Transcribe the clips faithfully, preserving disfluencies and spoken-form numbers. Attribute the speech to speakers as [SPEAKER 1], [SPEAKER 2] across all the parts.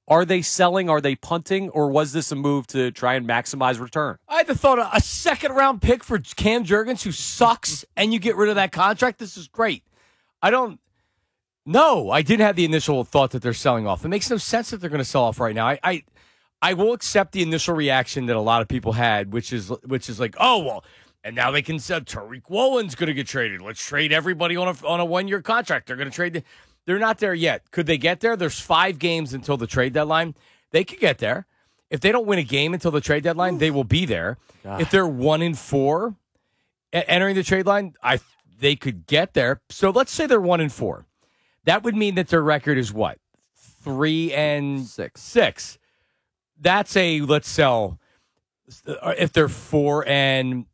[SPEAKER 1] Are they selling? Are they punting? Or was this a move to try and maximize return?
[SPEAKER 2] I had to thought a second-round pick for Cam Jurgens, who sucks, and you get rid of that contract. This is great. I don't – no, I didn't have the initial thought that they're selling off. It makes no sense that they're going to sell off right now. I, I I will accept the initial reaction that a lot of people had, which is which is like, oh, well, and now they can sell Tariq Woolen's going to get traded. Let's trade everybody on a, on a one-year contract. They're going to trade the, – They're not there yet. Could they get there? There's five games until the trade deadline. They could get there. If they don't win a game until the trade deadline, they will be there. God. If they're one in four entering the trade line, I they could get there. So let's say they're one in four. That would mean that their record is what? Three and
[SPEAKER 3] six.
[SPEAKER 2] Six. That's a let's sell. If they're four and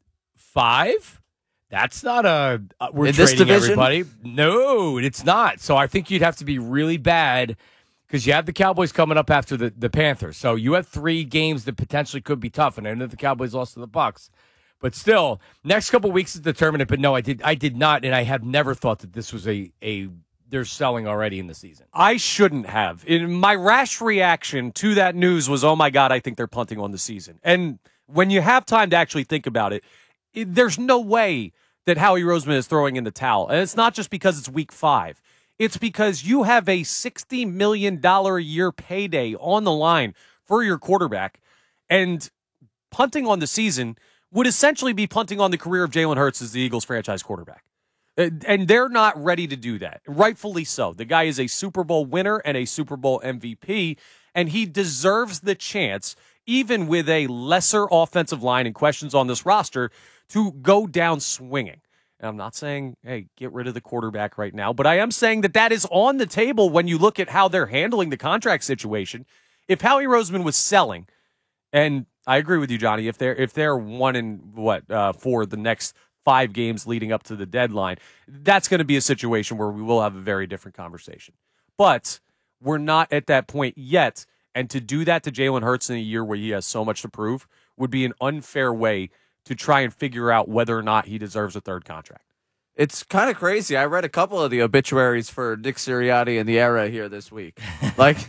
[SPEAKER 2] five. That's not a uh, we're
[SPEAKER 3] in
[SPEAKER 2] trading
[SPEAKER 3] this division?
[SPEAKER 2] Everybody. No, it's not. So I think you'd have to be really bad because you have the Cowboys coming up after the, the Panthers. So you have three games that potentially could be tough. And I know the Cowboys lost to the Bucs, but still, next couple of weeks is determinant. But no, I did I did not, and I have never thought that this was a a they're selling already in the season.
[SPEAKER 1] I shouldn't have. In my rash reaction to that news was, oh my God, I think they're punting on the season. And when you have time to actually think about it, it there's no way that Howie Roseman is throwing in the towel. And it's not just because it's week five. It's because you have a sixty million dollars a year payday on the line for your quarterback. And punting on the season would essentially be punting on the career of Jalen Hurts as the Eagles franchise quarterback. And they're not ready to do that. Rightfully so. The guy is a Super Bowl winner and a Super Bowl M V P, and he deserves the chance, even with a lesser offensive line and questions on this roster, to go down swinging. And I'm not saying, hey, get rid of the quarterback right now, but I am saying that that is on the table when you look at how they're handling the contract situation. If Howie Roseman was selling, and I agree with you, Johnny, if they're if they're one in what uh, for the next five games leading up to the deadline, that's going to be a situation where we will have a very different conversation. But we're not at that point yet, and to do that to Jalen Hurts in a year where he has so much to prove would be an unfair way to try and figure out whether or not he deserves a third contract.
[SPEAKER 3] It's kind of crazy. I read a couple of the obituaries for Nick Sirianni and the era here this week. Like,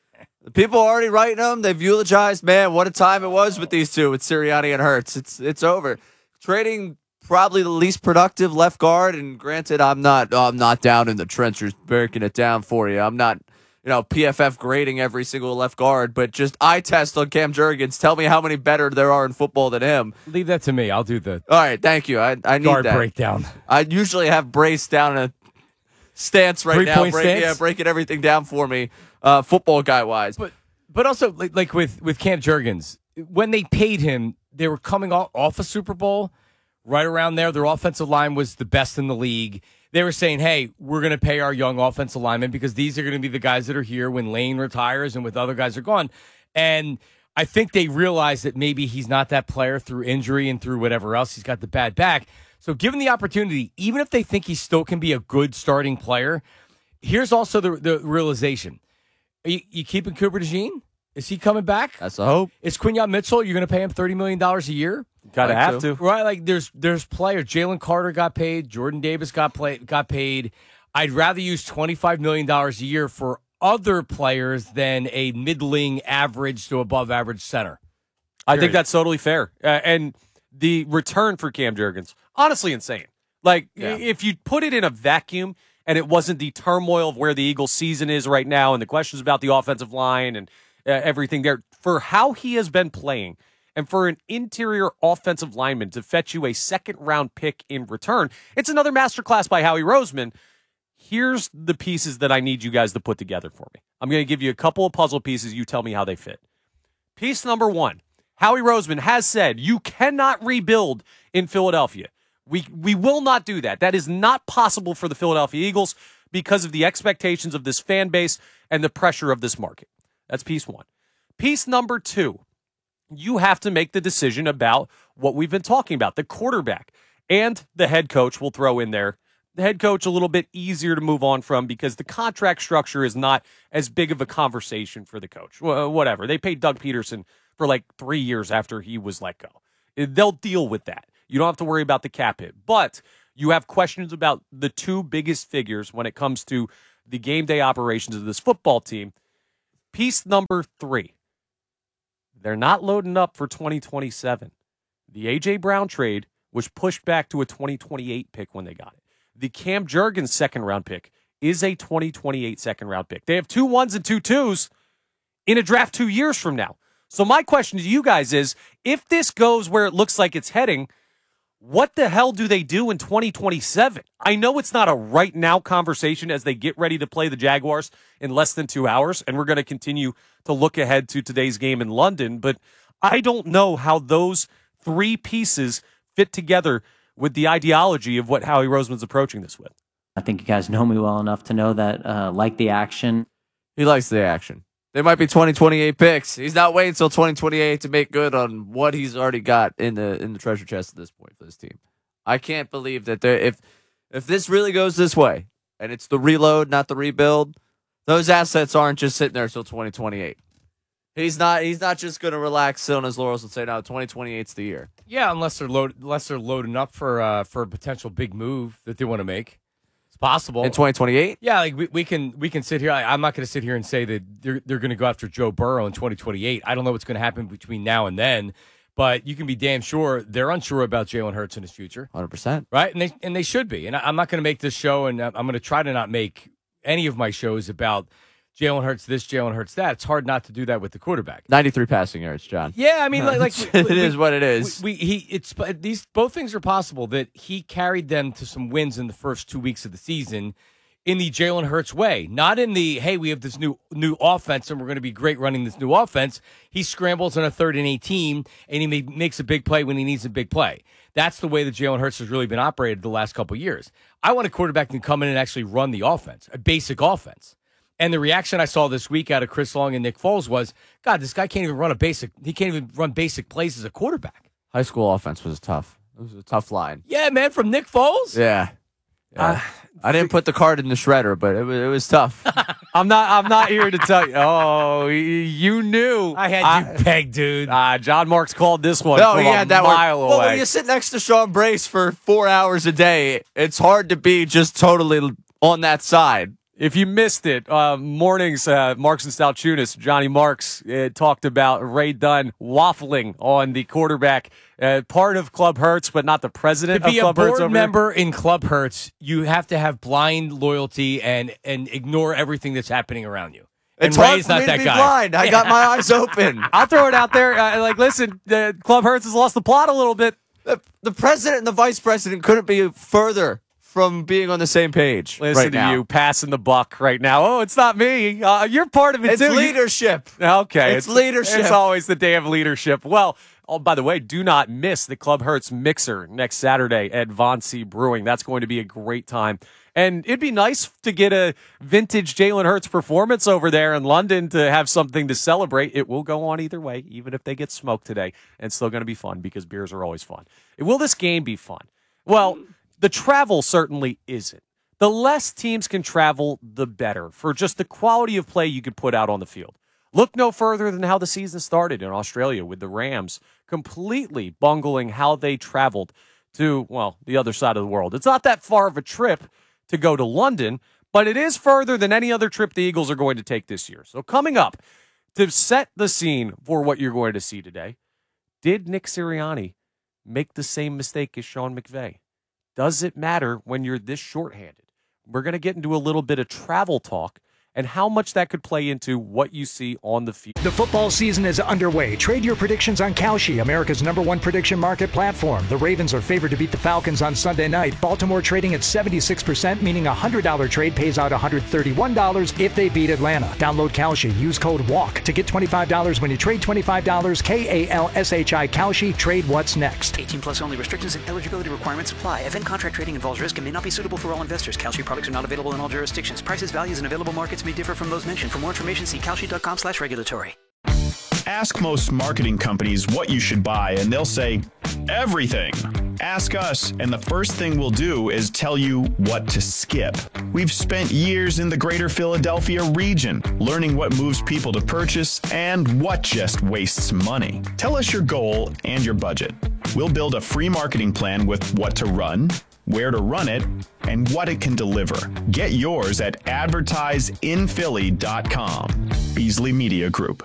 [SPEAKER 3] people are already writing them. They've eulogized, man, what a time it was with these two, with Sirianni and Hurts. It's it's over. Trading probably the least productive left guard, and granted, I'm not I'm not down in the trenches breaking it down for you. I'm not, you know, P F F grading every single left guard, but just eye test on Cam Jurgens. Tell me how many better there are in football than him.
[SPEAKER 2] Leave that to me. I'll do the
[SPEAKER 3] All right, thank you. I I need
[SPEAKER 2] guard
[SPEAKER 3] that
[SPEAKER 2] breakdown.
[SPEAKER 3] I usually have Brace down in a stance right now,
[SPEAKER 2] Three-point
[SPEAKER 3] break,
[SPEAKER 2] stance?
[SPEAKER 3] yeah, breaking everything down for me, uh, football guy wise.
[SPEAKER 2] But but also like, like with with Cam Jurgens, when they paid him, they were coming off, off a Super Bowl. Right around there, their offensive line was the best in the league. They were saying, hey, we're going to pay our young offensive linemen because these are going to be the guys that are here when Lane retires and with other guys are gone. And I think they realized that maybe he's not that player through injury and through whatever else. He's got the bad back. So given the opportunity, even if they think he still can be a good starting player, here's also the, the realization. Are you, you keeping Cooper DeJean? Is he coming back?
[SPEAKER 3] That's the hope.
[SPEAKER 2] Is Quinyon Mitchell, you're going to pay him thirty million dollars a year?
[SPEAKER 1] Gotta
[SPEAKER 3] Like
[SPEAKER 1] have
[SPEAKER 3] to.
[SPEAKER 1] to.
[SPEAKER 2] Right, like there's there's players. Jalen Carter got paid. Jordan Davis got play, got paid. I'd rather use twenty-five million dollars a year for other players than a middling average to above average center.
[SPEAKER 1] I think
[SPEAKER 2] Period.
[SPEAKER 1] that's totally fair. Uh, and the return for Cam Jurgens, honestly insane. Like,
[SPEAKER 3] Yeah.
[SPEAKER 1] if you put it in a vacuum and it wasn't the turmoil of where the Eagles season is right now and the questions about the offensive line and uh, everything there, for how he has been playing, and for an interior offensive lineman to fetch you a second-round pick in return, it's another masterclass by Howie Roseman. Here's the pieces that I need you guys to put together for me. I'm going to give you a couple of puzzle pieces. You tell me how they fit. Piece number one, Howie Roseman has said you cannot rebuild in Philadelphia. We, we will not do that. That is not possible for the Philadelphia Eagles because of the expectations of this fan base and the pressure of this market. That's piece one. Piece number two, you have to make the decision about what we've been talking about, the quarterback and the head coach. We'll throw in there. The head coach a little bit easier to move on from because the contract structure is not as big of a conversation for the coach. Well, whatever. They paid Doug Peterson for like three years after he was let go. They'll deal with that. You don't have to worry about the cap hit. But you have questions about the two biggest figures when it comes to the game day operations of this football team. Piece number three. They're not loading up for twenty twenty-seven. The A J. Brown trade was pushed back to a twenty twenty-eight pick when they got it. The Cam Jurgens second-round pick is a twenty twenty-eight second-round pick. They have two ones and two twos in a draft two years from now. So my question to you guys is, if this goes where it looks like it's heading, what the hell do they do in twenty twenty-seven? I know it's not a right now conversation as they get ready to play the Jaguars in less than two hours, and we're going to continue to look ahead to today's game in London, but I don't know how those three pieces fit together with the ideology of what Howie Roseman's approaching this with.
[SPEAKER 4] I think you guys know me well enough to know that uh, like the action.
[SPEAKER 3] He likes the action. They might be twenty twenty-eight picks. He's not waiting until twenty twenty-eight to make good on what he's already got in the in the treasure chest at this point for this team. I can't believe that they if if this really goes this way and it's the reload, not the rebuild, those assets aren't just sitting there until twenty twenty-eight. He's not he's not just going to relax, sit on his laurels and say, no, twenty twenty-eight's the year.
[SPEAKER 2] Yeah, unless they're load, unless they're loading up for uh, for a potential big move that they want to make. It's possible.
[SPEAKER 3] In twenty twenty-eight?
[SPEAKER 2] Yeah, like we, we can we can sit here. I, I'm not going to sit here and say that they're they're going to go after Joe Burrow in twenty twenty-eight. I don't know what's going to happen between now and then, but you can be damn sure they're unsure about Jalen Hurts in his future.
[SPEAKER 3] one hundred percent.
[SPEAKER 2] Right? And they and they should be. And I, I'm not going to make this show, and I'm going to try to not make any of my shows about Jalen Hurts this, Jalen Hurts that. It's hard not to do that with the quarterback.
[SPEAKER 3] ninety-three passing yards, John.
[SPEAKER 2] Yeah, I mean, like, like we,
[SPEAKER 3] it
[SPEAKER 2] we,
[SPEAKER 3] is what it is.
[SPEAKER 2] We, we he it's these both things are possible that he carried them to some wins in the first two weeks of the season in the Jalen Hurts way, not in the hey, we have this new new offense and we're going to be great running this new offense. He scrambles on a third and eighteen and he may, makes a big play when he needs a big play. That's the way that Jalen Hurts has really been operated the last couple of years. I want a quarterback that can come in and actually run the offense, a basic offense. And the reaction I saw this week out of Chris Long and Nick Foles was, God, this guy can't even run a basic. He can't even run basic plays as a quarterback.
[SPEAKER 3] High school offense was tough. It was a tough line.
[SPEAKER 2] Yeah, man, from Nick Foles.
[SPEAKER 3] Yeah. yeah. Uh, I didn't put the card in the shredder, but it was it was tough.
[SPEAKER 1] I'm not. I'm not here to tell you. Oh, you knew.
[SPEAKER 2] I had you pegged, dude.
[SPEAKER 1] Uh, John Marks called this one
[SPEAKER 3] No,
[SPEAKER 1] from
[SPEAKER 3] he
[SPEAKER 1] a
[SPEAKER 3] had that
[SPEAKER 1] mile
[SPEAKER 3] one.
[SPEAKER 1] away.
[SPEAKER 3] Well, when you sit next to Sean Brace for four hours a day, it's hard to be just totally on that side.
[SPEAKER 1] If you missed it, uh, mornings, uh, Marks and Stalchunas, Johnny Marks uh, talked about Ray Dunn waffling on the quarterback, uh, part of Club Hurts, but not the president
[SPEAKER 2] to be
[SPEAKER 1] of Club
[SPEAKER 2] a
[SPEAKER 1] Hurts.
[SPEAKER 2] board member in Club Hurts, you have to have blind loyalty and and ignore everything that's happening around you. And
[SPEAKER 3] It's
[SPEAKER 2] Ray's
[SPEAKER 3] hard for
[SPEAKER 2] not
[SPEAKER 3] me
[SPEAKER 2] that
[SPEAKER 3] to be
[SPEAKER 2] guy.
[SPEAKER 3] blind. I got my eyes open.
[SPEAKER 1] I'll throw it out there. Uh, like, listen, uh, Club Hurts has lost the plot a little bit.
[SPEAKER 3] The, the president and the vice president couldn't be further from being on the same page.
[SPEAKER 1] Listen
[SPEAKER 3] right
[SPEAKER 1] to
[SPEAKER 3] now.
[SPEAKER 1] you passing the buck right now. Oh, it's not me. Uh, you're part of it
[SPEAKER 3] It's
[SPEAKER 1] too. You-
[SPEAKER 3] leadership.
[SPEAKER 1] Okay.
[SPEAKER 3] It's leadership.
[SPEAKER 1] It's always the day of leadership. Well, oh, by the way, do not miss the Club Hurts Mixer next Saturday at Von C Brewing. That's going to be a great time. And it'd be nice to get a vintage Jalen Hurts performance over there in London to have something to celebrate. It will go on either way, even if they get smoked today. And it's still going to be fun because beers are always fun. Will this game be fun? Well, the travel certainly isn't. The less teams can travel, the better for just the quality of play you could put out on the field. Look no further than how the season started in Australia with the Rams completely bungling how they traveled to, well, the other side of the world. It's not that far of a trip to go to London, but it is further than any other trip the Eagles are going to take this year. So coming up, to set the scene for what you're going to see today, did Nick Sirianni make the same mistake as Sean McVay? Does it matter when you're this shorthanded? We're going to get into a little bit of travel talk and how much that could play into what you see on the field.
[SPEAKER 5] The football season is underway. Trade your predictions on Kalshi, America's number one prediction market platform. The Ravens are favored to beat the Falcons on Sunday night. Baltimore trading at seventy-six percent, meaning a one hundred dollars trade pays out one hundred thirty-one dollars if they beat Atlanta. Download Kalshi. Use code WALK to get twenty-five dollars when you trade twenty-five dollars. K A L S H I Kalshi. Trade what's next.
[SPEAKER 6] eighteen plus only. Restrictions and eligibility requirements apply. Event contract trading involves risk and may not be suitable for all investors. Kalshi products are not available in all jurisdictions. Prices, values, and available markets may differ from those mentioned. For more information, see kalshi.com slash regulatory.
[SPEAKER 7] Ask most marketing companies what you should buy, and they'll say, everything. Ask us, and the first thing we'll do is tell you what to skip. We've spent years in the greater Philadelphia region, learning what moves people to purchase and what just wastes money. Tell us your goal and your budget. We'll build a free marketing plan with what to run, where to run it, and what it can deliver. Get yours at advertise in philly dot com. Beasley Media Group.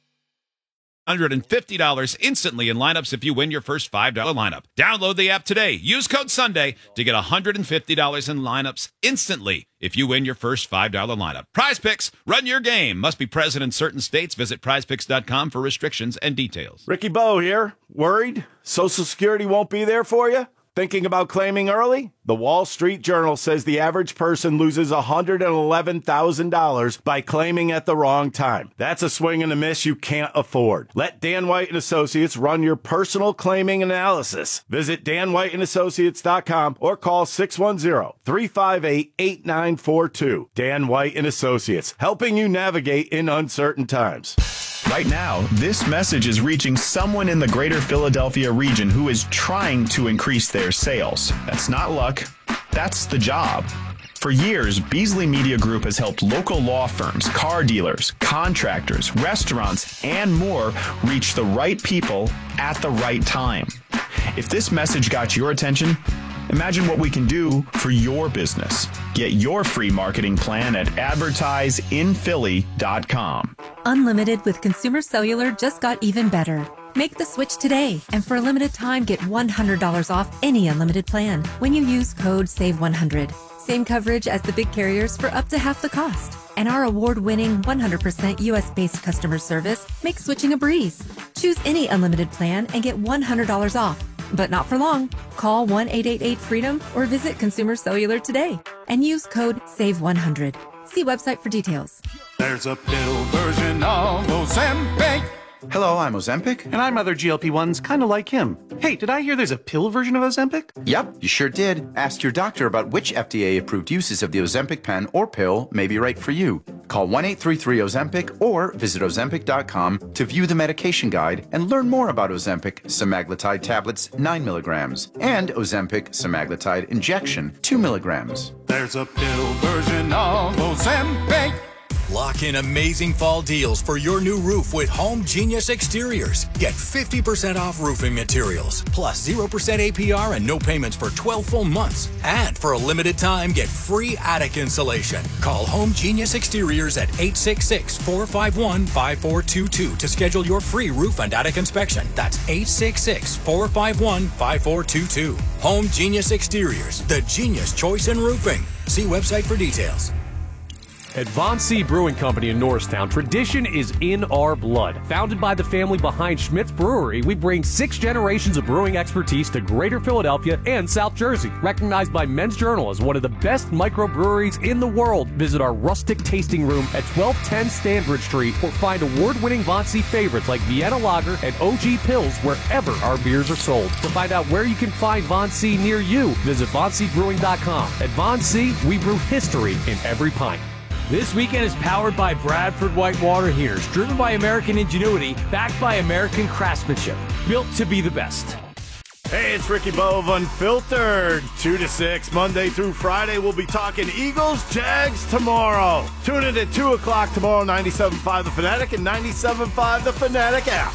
[SPEAKER 8] one hundred fifty dollars instantly in lineups if you win your first five dollar lineup. Download the app today. Use code Sunday to get one hundred fifty dollars in lineups instantly if you win your first five dollar lineup. Prize Picks, run your game. Must be present in certain states. Visit prize picks dot com for restrictions and details.
[SPEAKER 9] Ricky Bo here. Worried? Social Security won't be there for you? Thinking about claiming early? The Wall Street Journal says the average person loses one hundred eleven thousand dollars by claiming at the wrong time. That's a swing and a miss you can't afford. Let Dan White and Associates run your personal claiming analysis. Visit dan white and associates dot com or call six one zero, three five eight, eight nine four two. Dan White and Associates, helping you navigate in uncertain times.
[SPEAKER 7] Right now, this message is reaching someone in the greater Philadelphia region who is trying to increase their sales. That's not luck. That's the job. For years, Beasley Media Group has helped local law firms, car dealers, contractors, restaurants, and more reach the right people at the right time. If this message got your attention, imagine what we can do for your business. Get your free marketing plan at advertise in philly dot com.
[SPEAKER 10] Unlimited with Consumer Cellular just got even better. Make the switch today, and for a limited time, get one hundred dollars off any unlimited plan when you use code save one hundred. Same coverage as the big carriers for up to half the cost. And our award-winning one hundred percent U S-based customer service makes switching a breeze. Choose any unlimited plan and get one hundred dollars off. But not for long. Call one eight eight eight freedom or visit Consumer Cellular today and use code save one hundred. See website for details.
[SPEAKER 11] There's a pill version of Ozempic.
[SPEAKER 12] Hello, I'm Ozempic.
[SPEAKER 11] And I'm other G L P ones kind of like him. Hey, did I hear there's a pill version of Ozempic?
[SPEAKER 12] Yep, you sure did. Ask your doctor about which F D A-approved uses of the Ozempic pen or pill may be right for you. Call one eight three three Ozempic or visit ozempic dot com to view the medication guide and learn more about Ozempic semaglutide tablets nine milligrams and Ozempic semaglutide injection two milligrams.
[SPEAKER 11] There's a pill version of Ozempic.
[SPEAKER 13] Lock in amazing fall deals for your new roof with Home Genius Exteriors. Get fifty percent off roofing materials, plus zero percent A P R and no payments for twelve full months. And for a limited time, get free attic insulation. Call Home Genius Exteriors at eight six six, four five one, five four two two to schedule your free roof and attic inspection. That's eight six six, four five one, five four two two. Home Genius Exteriors, the genius choice in roofing. See website for details.
[SPEAKER 1] At Von C. Brewing Company in Norristown, tradition is in our blood. Founded by the family behind Schmidt's Brewery, we bring six generations of brewing expertise to Greater Philadelphia and South Jersey. Recognized by Men's Journal as one of the best microbreweries in the world, visit our rustic tasting room at twelve ten Stanbridge Street or find award-winning Von C favorites like Vienna Lager and O G Pills wherever our beers are sold. To find out where you can find Von C near you, visit von c brewing dot com. At Von C, we brew history in every pint.
[SPEAKER 2] This weekend is powered by Bradford White Water Heaters, driven by American ingenuity, backed by American craftsmanship, built to be the best.
[SPEAKER 9] Hey, it's Ricky Bo of Unfiltered. two to six, Monday through Friday. We'll be talking Eagles, Jags tomorrow. Tune in at two o'clock tomorrow, ninety-seven point five The Fanatic and ninety-seven point five The Fanatic app.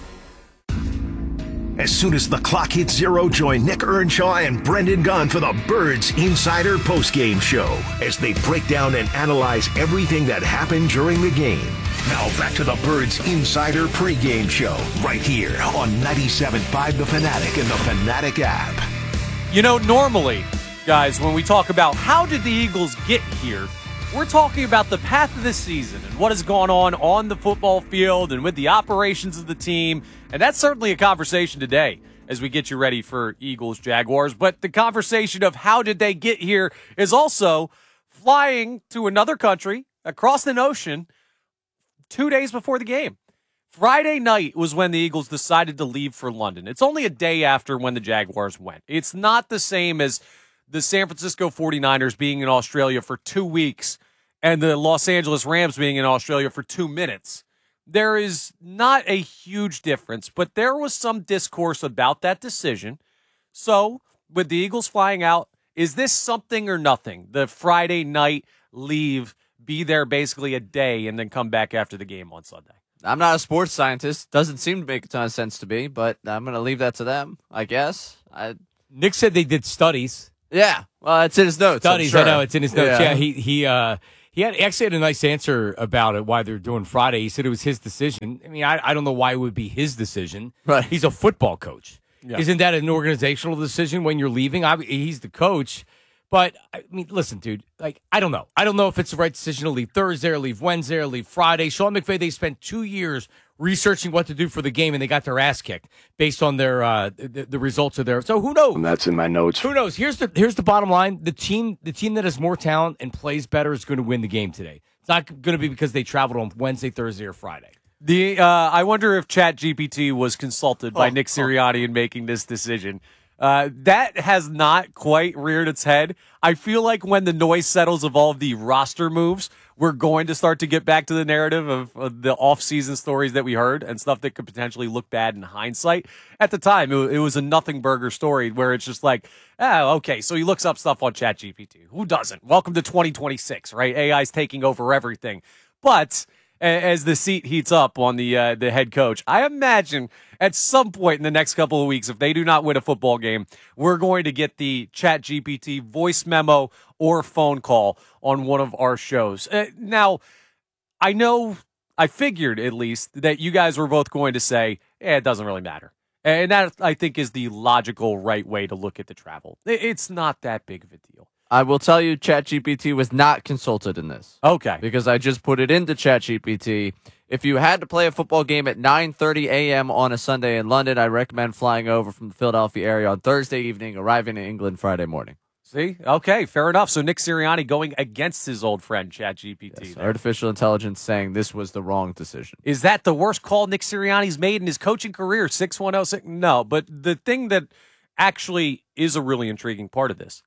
[SPEAKER 14] As soon as the clock hits zero, join Nick Earnshaw and Brendan Gunn for the Birds Insider Postgame Show as they break down and analyze everything that happened during the game. Now back to the Birds Insider Pregame Show right here on ninety-seven point five The Fanatic and the Fanatic app.
[SPEAKER 1] You know, normally, guys, when we talk about how did the Eagles get here, we're talking about the path of the season and what has gone on on the football field and with the operations of the team. And that's certainly a conversation today as we get you ready for Eagles, Jaguars. But the conversation of how did they get here is also flying to another country across the ocean two days before the game. Friday night was when the Eagles decided to leave for London. It's only a day after when the Jaguars went. It's not the same as the San Francisco forty-niners being in Australia for two weeks and the Los Angeles Rams being in Australia for two minutes. There is not a huge difference, but there was some discourse about that decision. So, with the Eagles flying out, is this something or nothing? The Friday night leave, be there basically a day, and then come back after the game on Sunday?
[SPEAKER 3] I'm not a sports scientist. Doesn't seem to make a ton of sense to me, but I'm going to leave that to them, I guess. I...
[SPEAKER 2] Nick said they did studies.
[SPEAKER 3] Yeah, well, it's in his notes. I'm
[SPEAKER 2] Studies,
[SPEAKER 3] sure.
[SPEAKER 2] I know it's in his notes.
[SPEAKER 3] Yeah,
[SPEAKER 2] Yeah, he he uh, he had actually had a nice answer about it. Why they're doing Friday? He said it was his decision. I mean, I, I don't know why it would be his decision.
[SPEAKER 3] Right.
[SPEAKER 2] He's a football coach.
[SPEAKER 1] Yeah.
[SPEAKER 2] Isn't that an organizational decision when you're leaving? I, he's the coach. But, I mean, listen, dude, like, I don't know. I don't know if it's the right decision to leave Thursday or leave Wednesday or leave Friday. Sean McVay, they spent two years researching what to do for the game, and they got their ass kicked based on their uh, the, the results of their. So who knows?
[SPEAKER 9] And that's in my notes.
[SPEAKER 2] Who knows? Here's the here's the bottom line. The team the team that has more talent and plays better is going to win the game today. It's not going to be because they traveled on Wednesday, Thursday, or Friday.
[SPEAKER 1] The uh, I wonder if ChatGPT was consulted by
[SPEAKER 2] Oh,
[SPEAKER 1] Nick Sirianni in making this decision. Uh, that has not quite reared its head. I feel like when the noise settles of all of the roster moves, we're going to start to get back to the narrative of, of the off-season stories that we heard and stuff that could potentially look bad in hindsight. At the time, it, it was a nothing burger story where it's just like, oh, okay, so he looks up stuff on ChatGPT. Who doesn't? Welcome to twenty twenty-six, right? A I's taking over everything. But as the seat heats up on the uh, the head coach, I imagine at some point in the next couple of weeks, if they do not win a football game, we're going to get the ChatGPT voice memo or phone call on one of our shows. Uh, now, I know, I figured at least that you guys were both going to say, eh, it doesn't really matter. And that, I think, is the logical right way to look at the travel. It's not that big of a deal.
[SPEAKER 3] I will tell you, ChatGPT was not consulted in this.
[SPEAKER 1] Okay.
[SPEAKER 3] Because I just put it into ChatGPT. If you had to play a football game at nine thirty a.m. on a Sunday in London, I recommend flying over from the Philadelphia area on Thursday evening, arriving in England Friday morning.
[SPEAKER 1] See? Okay, fair enough. So Nick Sirianni going against his old friend ChatGPT.
[SPEAKER 3] Yes, artificial intelligence saying this was the wrong decision.
[SPEAKER 1] Is that the worst call Nick Sirianni's made in his coaching career? six one oh six No, but the thing that actually is a really intriguing part of this,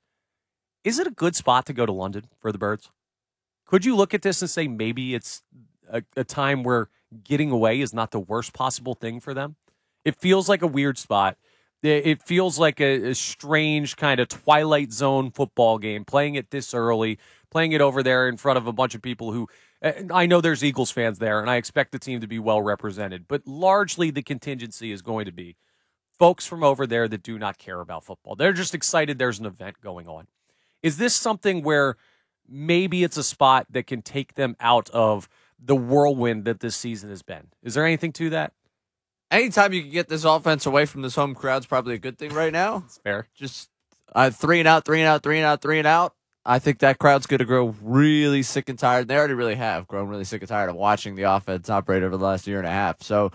[SPEAKER 1] is it a good spot to go to London for the Birds? Could you look at this and say maybe it's a, a time where getting away is not the worst possible thing for them? It feels like a weird spot. It feels like a, a strange kind of Twilight Zone football game, playing it this early, playing it over there in front of a bunch of people who, I know there's Eagles fans there, and I expect the team to be well represented, but largely the contingency is going to be folks from over there that do not care about football. They're just excited there's an event going on. Is this something where maybe it's a spot that can take them out of the whirlwind that this season has been? Is there anything to that?
[SPEAKER 3] Anytime you can get this offense away from this home crowd's probably a good thing right now.
[SPEAKER 1] It's fair.
[SPEAKER 3] Just uh, three and out, three and out, three and out, three and out. I think that crowd's going to grow really sick and tired. They already really have grown really sick and tired of watching the offense operate over the last year and a half. So,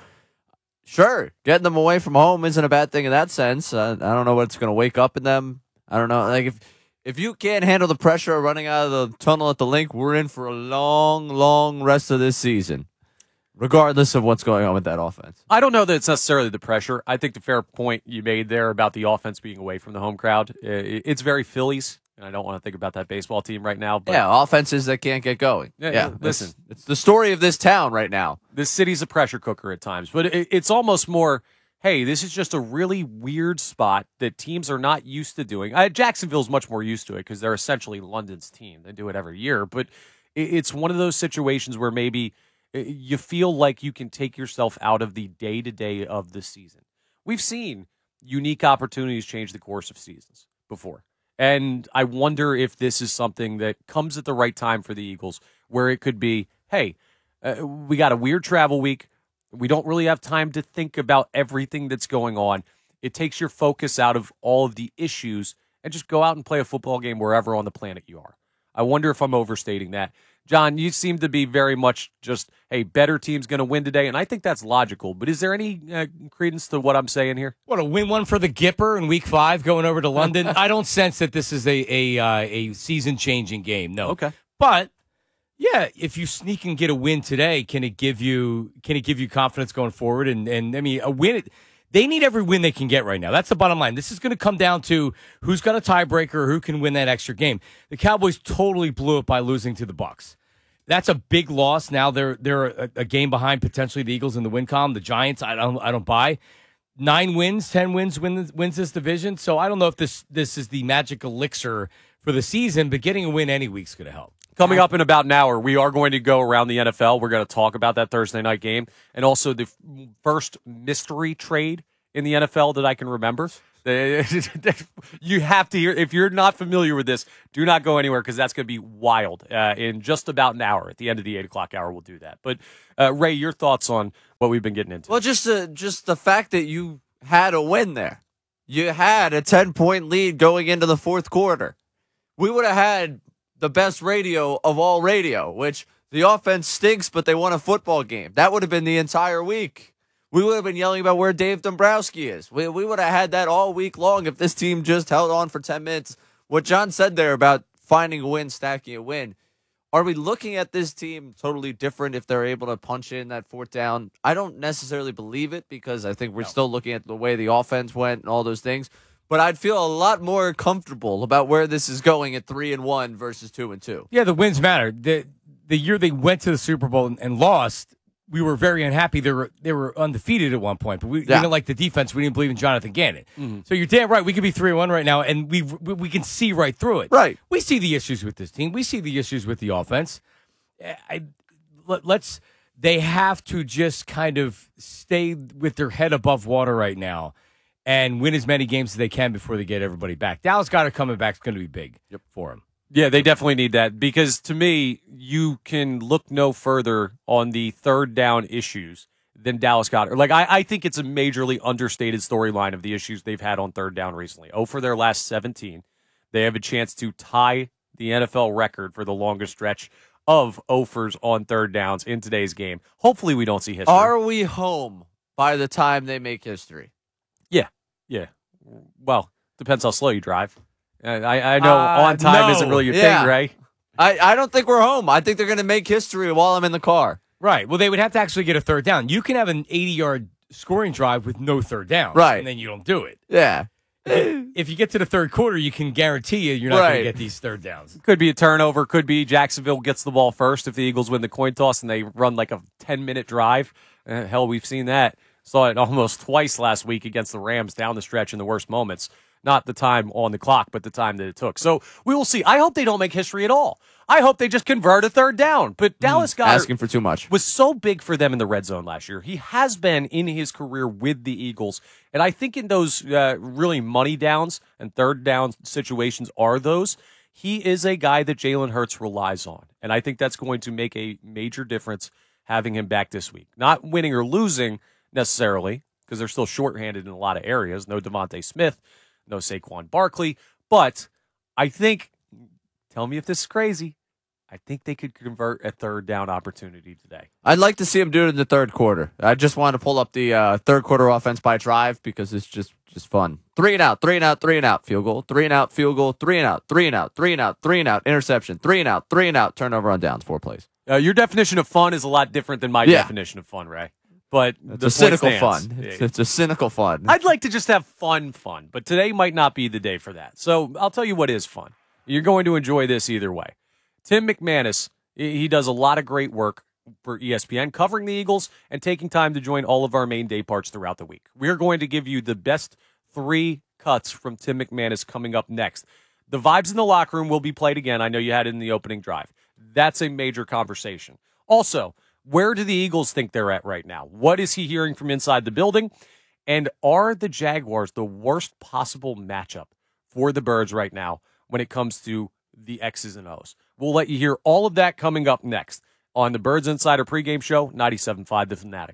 [SPEAKER 3] sure, getting them away from home isn't a bad thing in that sense. Uh, I don't know what's going to wake up in them. I don't know. Like if if you can't handle the pressure of running out of the tunnel at the link, we're in for a long, long rest of this season, regardless of what's going on with that offense.
[SPEAKER 1] I don't know that it's necessarily the pressure. I think the fair point you made there about the offense being away from the home crowd, it's very Phillies, and I don't want to think about that baseball team right now. But
[SPEAKER 3] yeah, offenses that can't get going.
[SPEAKER 1] Yeah,
[SPEAKER 3] Yeah,
[SPEAKER 1] listen.
[SPEAKER 3] It's, it's the story of this town right now.
[SPEAKER 1] This city's a pressure cooker at times, but it, it's almost more, hey, this is just a really weird spot that teams are not used to doing. Uh, Jacksonville's much more used to it because they're essentially London's team. They do it every year, but it, it's one of those situations where maybe you feel like you can take yourself out of the day-to-day of the season. We've seen unique opportunities change the course of seasons before. And I wonder if this is something that comes at the right time for the Eagles, where it could be, hey, uh, we got a weird travel week. We don't really have time to think about everything that's going on. It takes your focus out of all of the issues and just go out and play a football game wherever on the planet you are. I wonder if I'm overstating that. John, you seem to be very much just, hey, better team's going to win today, and I think that's logical. But is there any uh, credence to what I'm saying here?
[SPEAKER 2] What, a win one for the Gipper in week five going over to London? I don't sense that this is a a, uh, a season-changing game, no.
[SPEAKER 1] Okay.
[SPEAKER 2] But, yeah, if you sneak and get a win today, can it give you can it give you confidence going forward? And, and I mean, a win, they need every win they can get right now. That's the bottom line. This is going to come down to who's got a tiebreaker, who can win that extra game. The Cowboys totally blew it by losing to the Bucs. That's a big loss. Now they're they're a, a game behind potentially the Eagles in the win column. The Giants, I don't I don't buy. Nine wins, ten wins win, wins this division. So I don't know if this this is the magic elixir for the season, but getting a win any week's going to help.
[SPEAKER 1] Coming up in about an hour, we are going to go around the N F L. We're going to talk about that Thursday night game and also the f- first mystery trade in the N F L that I can remember. You have to hear. If you're not familiar with this, do not go anywhere because that's going to be wild. Uh, in just about an hour, at the end of the eight o'clock hour, we'll do that. But uh, Ray, your thoughts on what we've been getting into?
[SPEAKER 3] Well, just uh, just the fact that you had a win there. You had a ten-point lead going into the fourth quarter. We would have had the best radio of all radio, which the offense stinks, but they won a football game. That would have been the entire week. We would have been yelling about where Dave Dombrowski is. We, we would have had that all week long if this team just held on for ten minutes. What John said there about finding a win, stacking a win, are we looking at this team totally different if they're able to punch in that fourth down? I don't necessarily believe it because I think we're no. still looking at the way the offense went and all those things. But I'd feel a lot more comfortable about where this is going at three and one versus two and two.
[SPEAKER 2] Yeah, the wins matter. The the year they went to the Super Bowl and, and lost, we were very unhappy. They were they were undefeated at one point, but we, yeah. we didn't like the defense. We didn't believe in Jonathan Gannon. Mm-hmm. So you're damn right. We could be three and one right now, and we we can see right through it.
[SPEAKER 3] Right.
[SPEAKER 2] We see the issues with this team. We see the issues with the offense. I, let, let's. They have to just kind of stay with their head above water right now and win as many games as they can before they get everybody back. Dallas Goedert coming back is going to be big yep. for him.
[SPEAKER 1] Yeah, they definitely need that because, to me, you can look no further on the third down issues than Dallas Goedert. Like, I, I think it's a majorly understated storyline of the issues they've had on third down recently. Oh, for their last seventeen. They have a chance to tie the N F L record for the longest stretch of offers on third downs in today's game. Hopefully we don't see history.
[SPEAKER 3] Are we home by the time they make history?
[SPEAKER 1] Yeah, yeah. Well, depends how slow you drive. I, I know uh, on time
[SPEAKER 3] no.
[SPEAKER 1] isn't really your
[SPEAKER 3] yeah.
[SPEAKER 1] thing, Ray.
[SPEAKER 3] I, I don't think we're home. I think they're going to make history while I'm in the car.
[SPEAKER 2] Right. Well, they would have to actually get a third down. You can have an eighty-yard scoring drive with no third down.
[SPEAKER 3] Right.
[SPEAKER 2] And then you don't do it.
[SPEAKER 3] Yeah.
[SPEAKER 2] If you, if you get to the third quarter, you can guarantee you you're not right. going to get these third downs.
[SPEAKER 1] Could be a turnover. Could be Jacksonville gets the ball first if the Eagles win the coin toss and they run like a ten-minute drive. Uh, hell, we've seen that. Saw it almost twice last week against the Rams down the stretch in the worst moments. Not the time on the clock, but the time that it took. So we will see. I hope they don't make history at all. I hope they just convert a third down. But Dallas Goedert
[SPEAKER 3] asking for too much
[SPEAKER 1] was so big for them in the red zone last year. He has been in his career with the Eagles. And I think in those uh, really money downs and third down situations are those, he is a guy that Jalen Hurts relies on. And I think that's going to make a major difference having him back this week. Not winning or losing necessarily, because they're still shorthanded in a lot of areas. No Devontae Smith. No Saquon Barkley, but I think, tell me if this is crazy, I think they could convert a third down opportunity today.
[SPEAKER 3] I'd like to see them do it in the third quarter. I just wanted to pull up the uh, third quarter offense by drive because it's just, just fun. Three and out, three and out, three and out, field goal, three and out, field goal, three and out, three and out, three and out, three and out, interception, three and out, three and out, turnover on downs, four plays.
[SPEAKER 1] Uh, your definition of fun is a lot different than my
[SPEAKER 3] yeah.
[SPEAKER 1] definition of fun, Ray. But
[SPEAKER 3] it's a cynical fun. It's, it's a cynical fun.
[SPEAKER 1] I'd like to just have fun fun, but today might not be the day for that. So I'll tell you what is fun. You're going to enjoy this either way. Tim McManus, he does a lot of great work for E S P N, covering the Eagles and taking time to join all of our main day parts throughout the week. We're going to give you the best three cuts from Tim McManus coming up next. The vibes in the locker room will be played again. I know you had it in the opening drive. That's a major conversation. Also, where do the Eagles think they're at right now? What is he hearing from inside the building? And are the Jaguars the worst possible matchup for the Birds right now when it comes to the X's and O's? We'll let you hear all of that coming up next on the Birds Insider pregame show, ninety-seven point five The Fanatic.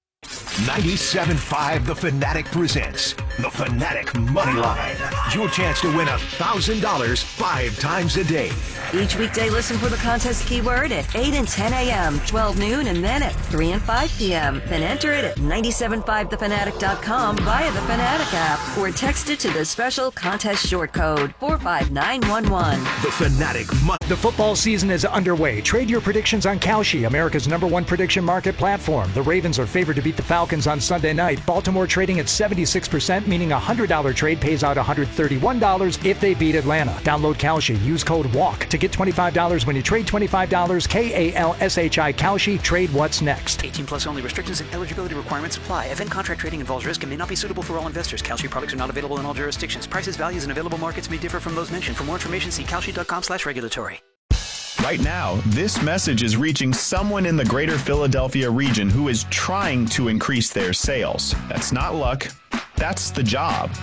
[SPEAKER 14] ninety-seven point five The Fanatic presents The Fanatic Money Line. Your chance to win one thousand dollars five times a day.
[SPEAKER 15] Each weekday, listen for the contest keyword at eight and ten a.m., twelve noon, and then at three and five p.m. Then enter it at nine seven five the fanatic dot com via the Fanatic app or text it to the special contest short code four five nine one one.
[SPEAKER 14] The Fanatic Money.
[SPEAKER 5] The football season is underway. Trade your predictions on Kalshi, America's number one prediction market platform. The Ravens are favored to beat the Falcons on Sunday night. Baltimore trading at seventy-six percent, meaning a one hundred dollars trade pays out one hundred thirty-one dollars if they beat Atlanta. Download Kalshi. Use code WALK to get twenty-five dollars when you trade twenty-five dollars. K A L S H I Kalshi. Trade what's next.
[SPEAKER 6] eighteen plus only. Restrictions and eligibility requirements apply. Event contract trading involves risk and may not be suitable for all investors. Kalshi products are not available in all jurisdictions. Prices, values, and available markets may differ from those mentioned. For more information, see kalshi dot com slash regulatory.
[SPEAKER 7] Right now, this message is reaching someone in the greater Philadelphia region who is trying to increase their sales. That's not luck. That's the job.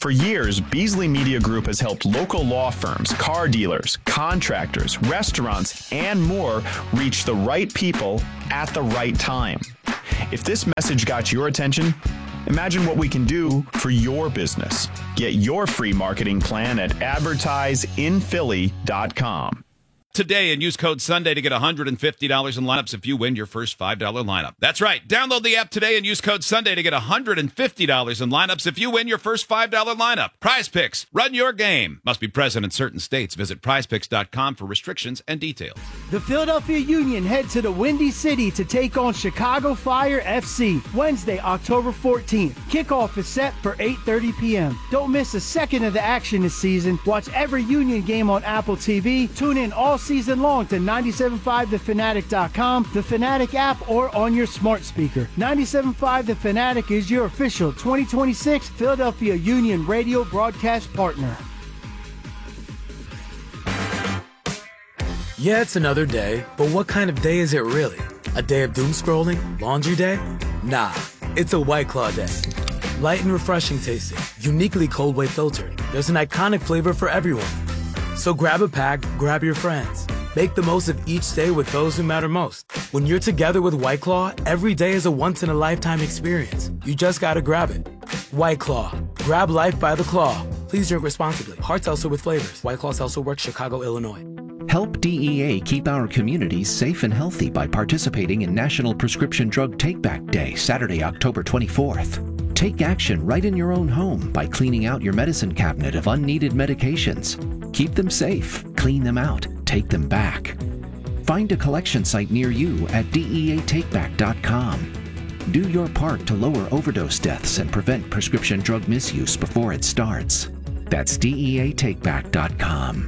[SPEAKER 7] For years, Beasley Media Group has helped local law firms, car dealers, contractors, restaurants, and more reach the right people at the right time. If this message got your attention, imagine what we can do for your business. Get your free marketing plan at advertise in philly dot com.
[SPEAKER 8] Today and use code Sunday to get one hundred fifty dollars in lineups if you win your first five dollar lineup. That's right. Download the app today and use code Sunday to get one hundred fifty dollars in lineups if you win your first five dollar lineup. Prize Picks. Run your game. Must be present in certain states. Visit prize picks dot com for restrictions and details.
[SPEAKER 16] The Philadelphia Union head to the Windy City to take on Chicago Fire F C Wednesday, October fourteenth. Kickoff is set for eight thirty p.m. Don't miss a second of the action this season. Watch every Union game on Apple T V. Tune in all season long to ninety-seven point five the fanatic dot com, the Fanatic app, or on your smart speaker. ninety-seven point five The Fanatic is your official twenty twenty-six Philadelphia Union radio broadcast partner.
[SPEAKER 17] Yeah, it's another day, but what kind of day is it really? A day of doom scrolling? Laundry day? Nah, it's a White Claw day. Light and refreshing tasting, uniquely cold way filtered. There's an iconic flavor for everyone. So grab a pack, grab your friends. Make the most of each day with those who matter most. When you're together with White Claw, every day is a once-in-a-lifetime experience. You just gotta grab it. White Claw. Grab life by the claw. Please drink responsibly. Hard seltzer with flavors. White Claw Seltzer Works, Chicago, Illinois.
[SPEAKER 18] Help D E A keep our communities safe and healthy by participating in National Prescription Drug Take-Back Day, Saturday, October twenty-fourth. Take action right in your own home by cleaning out your medicine cabinet of unneeded medications. Keep them safe, clean them out, take them back. Find a collection site near you at D E A take back dot com. Do your part to lower overdose deaths and prevent prescription drug misuse before it starts. That's D E A take back dot com.